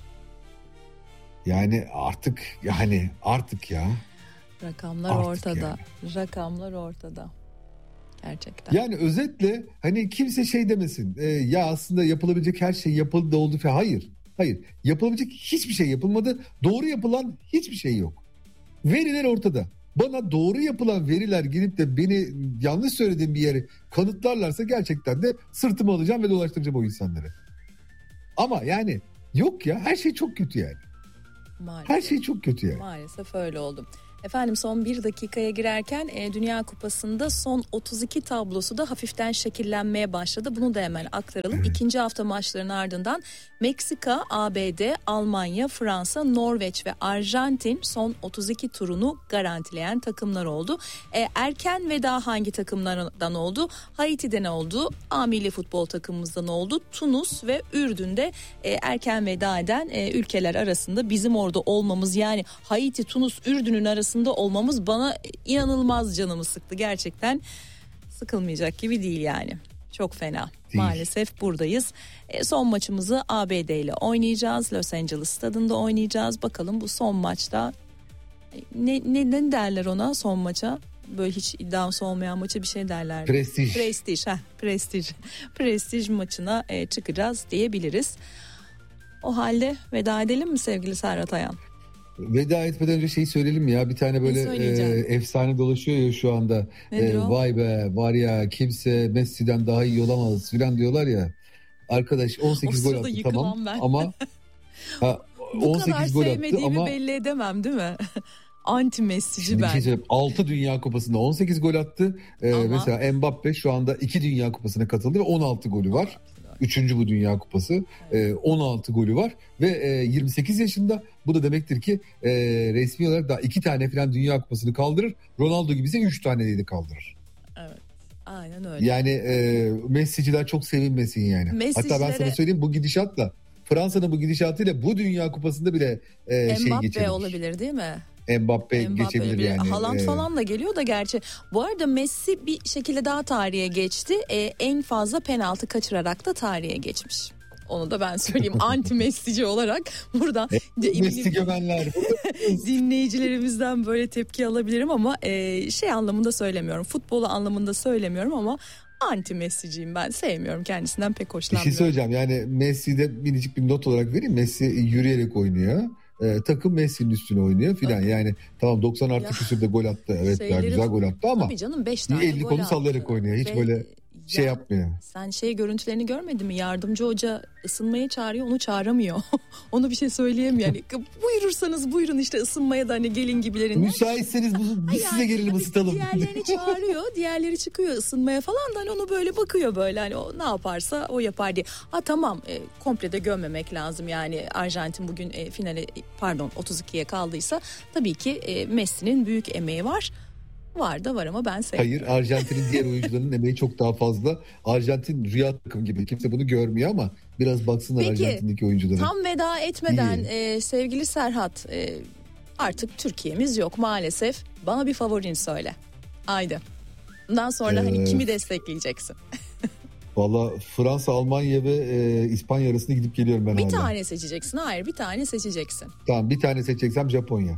Yani artık yani artık ya. Rakamlar artık ortada. Yani. Rakamlar ortada. Gerçekten. Yani özetle hani kimse şey demesin. E, ya aslında yapılabilecek her şey yapıldı oldu falan. Hayır. Hayır. Yapılabilecek hiçbir şey yapılmadı. Doğru yapılan hiçbir şey yok. Veriler ortada. Bana doğru yapılan veriler gelip de beni yanlış söylediğim bir yere kanıtlarlarsa gerçekten de sırtımı alacağım ve dolaştıracağım o insanları. Ama yani yok ya her şey çok kötü yani. Maalesef. Her şey çok kötü yani. Maalesef öyle oldu. Efendim son bir dakikaya girerken e, Dünya Kupası'nda son otuz iki tablosu da hafiften şekillenmeye başladı. Bunu da hemen aktaralım. İkinci hafta maçlarının ardından Meksika, A B D, Almanya, Fransa, Norveç ve Arjantin son otuz iki turunu garantileyen takımlar oldu. E, erken veda hangi takımlardan oldu? Haiti'den oldu, A milli futbol takımımızdan oldu. Tunus ve Ürdün'de e, erken veda eden e, ülkeler arasında bizim orada olmamız, yani Haiti, Tunus, Ürdün'ün arasında olmamız bana inanılmaz canımı sıktı. Gerçekten sıkılmayacak gibi değil yani. Çok fena. Değil. Maalesef buradayız. E, son maçımızı A B D ile oynayacağız. Los Angeles stadında oynayacağız. Bakalım bu son maçta ne, ne, ne derler ona son maça? Böyle hiç iddiası olmayan maça bir şey derler. Prestij. Prestij. Heh, prestij. Prestij maçına e, çıkacağız diyebiliriz. O halde veda edelim mi sevgili Serhat Ayan? Veda etmeden önce şeyi söyleyelim ya, bir tane böyle e, efsane dolaşıyor ya şu anda. E, vay be var ya kimse Messi'den daha iyi olamaz filan diyorlar ya. Arkadaş on sekiz gol attı tamam ben. Ama ha, on sekiz gol attı ama belli edemem değil mi? Anti Messi'ci ben. Şey altı Dünya Kupası'nda on sekiz gol attı. Ee, mesela Mbappe şu anda iki Dünya Kupası'na katıldı ve on altı golü var. Üçüncü bu Dünya Kupası. Ee, on altı golü var ve e, yirmi sekiz yaşında. Bu da demektir ki e, resmi olarak daha iki tane falan Dünya Kupası'nı kaldırır. Ronaldo gibiyse üç tane de kaldırır. Evet. Aynen öyle. Yani e, Messi'ciler çok sevinmesin yani. Messicilere... Hatta ben sana söyleyeyim, bu gidişatla Fransa'nın bu gidişatıyla bu Dünya Kupası'nda bile e, şey geçebilir. Mbappe olabilir değil mi? Mbappe, Mbappe geçebilir bir, yani. Haaland ee... falan da geliyor da gerçi. Bu arada Messi bir şekilde daha tarihe geçti. Ee, en fazla penaltı kaçırarak da tarihe geçmiş. Onu da ben söyleyeyim anti Messi'ci olarak burada Messi gömenler dinleyicilerimizden böyle tepki alabilirim ama e, şey anlamında söylemiyorum. Futbolu anlamında söylemiyorum ama anti Messi'ciyim ben. Sevmiyorum, kendisinden pek hoşlanmıyorum. Bir şey söyleyeceğim, yani Messi'de minicik bir not olarak vereyim. Messi yürüyerek oynuyor. Ee, takım Messi'nin üstüne oynuyor filan. Yani tamam doksan artı küsürde gol attı. Evet ya güzel gol attı ama tabii canım beş tane elli kolu sallayarak oynuyor. Hiç Be- böyle şey ya, yapmıyor. Sen şey görüntülerini görmedin mi? Yardımcı hoca ısınmaya çağırıyor, onu çağıramıyor. Onu bir şey söyleyemiyor. Yani buyurursanız buyurun işte ısınmaya da hani gelin gibilerinden. Müsaitseniz bu, biz size gelelim ısıtalım. Diğerlerini çağırıyor. Diğerleri çıkıyor ısınmaya falan da hani onu böyle bakıyor böyle hani o ne yaparsa o yapar diye. Ha tamam e, komple de gömmemek lazım yani. Arjantin bugün e, finale pardon otuz ikiye kaldıysa tabii ki e, Messi'nin büyük emeği var. Var da var ama ben sevmiyorum. Hayır, Arjantin'in diğer oyuncularının emeği çok daha fazla. Arjantin rüya takım gibi. Kimse bunu görmüyor ama biraz baksınlar Peki, Arjantin'deki oyunculara. Tam veda etmeden e, sevgili Serhat e, artık Türkiye'miz yok maalesef. Bana bir favorini söyle. Haydi. Bundan sonra ee, hani kimi destekleyeceksin? Valla Fransa, Almanya ve e, İspanya arasında gidip geliyorum ben bir hala. Bir tane seçeceksin. Hayır bir tane seçeceksin. Tamam bir tane seçeceksem Japonya.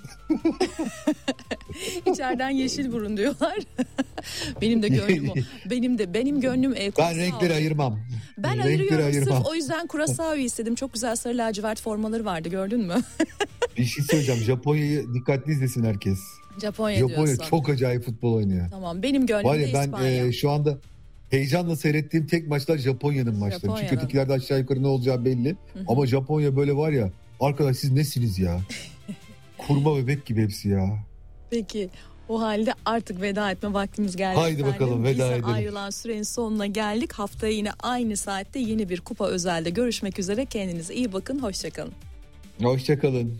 İçeriden yeşil burun diyorlar. Benim de gönlüm o. Benim de benim gönlüm e, ben renkleri ayırmam. Ben renkleri ayırıyorum ayırmam. Sırf o yüzden Curaçao'yu istedim. Çok güzel sarı lacivert formaları vardı, gördün mü? Bir şey söyleyeceğim. Japonya'yı dikkatli izlesin herkes. Japonya, Japonya diyorsun. çok acayip futbol oynuyor. Tamam benim gönlüm Var ya, de ben İspanya. E, şu anda heyecanla seyrettiğim tek maçlar Japonya'nın maçları. Japonya'nın. Çünkü ötekilerde aşağı yukarı ne olacağı belli. Hı-hı. Ama Japonya böyle var ya, arkadaş siz nesiniz ya? Kurma bebek gibi hepsi ya. Peki o halde artık veda etme vaktimiz geldi. Haydi efendim. Bakalım veda Bize edelim. ayrılan sürenin sonuna geldik. Haftaya yine aynı saatte yeni bir kupa özelde görüşmek üzere. Kendinize iyi bakın. Hoşçakalın. Hoşçakalın.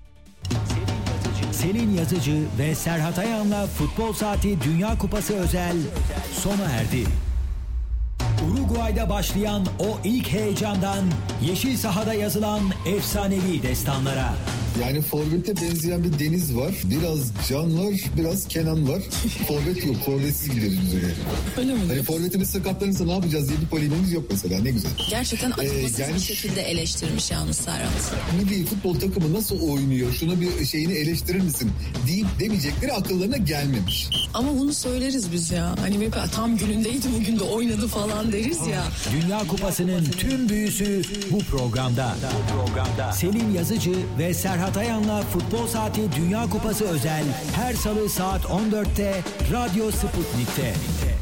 Selin Yazıcı ve Serhat Ayan'la Futbol Saati Dünya Kupası özel sona erdi. Uruguay'da başlayan o ilk heyecandan yeşil sahada yazılan efsanevi destanlara. Yani forvete benzeyen bir Deniz var. Biraz Can var, biraz Kenan var. Forvet yok, forvetsiz gideriz biz öyle. Öyle mi? Hani forvetimiz sakatlanırsa ne yapacağız diye bir polemiğimiz yok mesela, ne güzel. Gerçekten acımasız ee, yani, bir şekilde eleştirmiş yalnız Serhat. Milli futbol takımı nasıl oynuyor, şuna bir şeyini eleştirir misin deyip demeyecekleri akıllarına gelmemiş. Ama bunu söyleriz biz ya. Hani tam günündeydi bugün de oynadı falan deriz ya. Dünya Kupası'nın tüm büyüsü bu programda. Bu programda. Selin Yazıcı ve Serhat Ayan'la Futbol Saati Dünya Kupası özel her salı saat on dörtte Radyo Sputnik'te.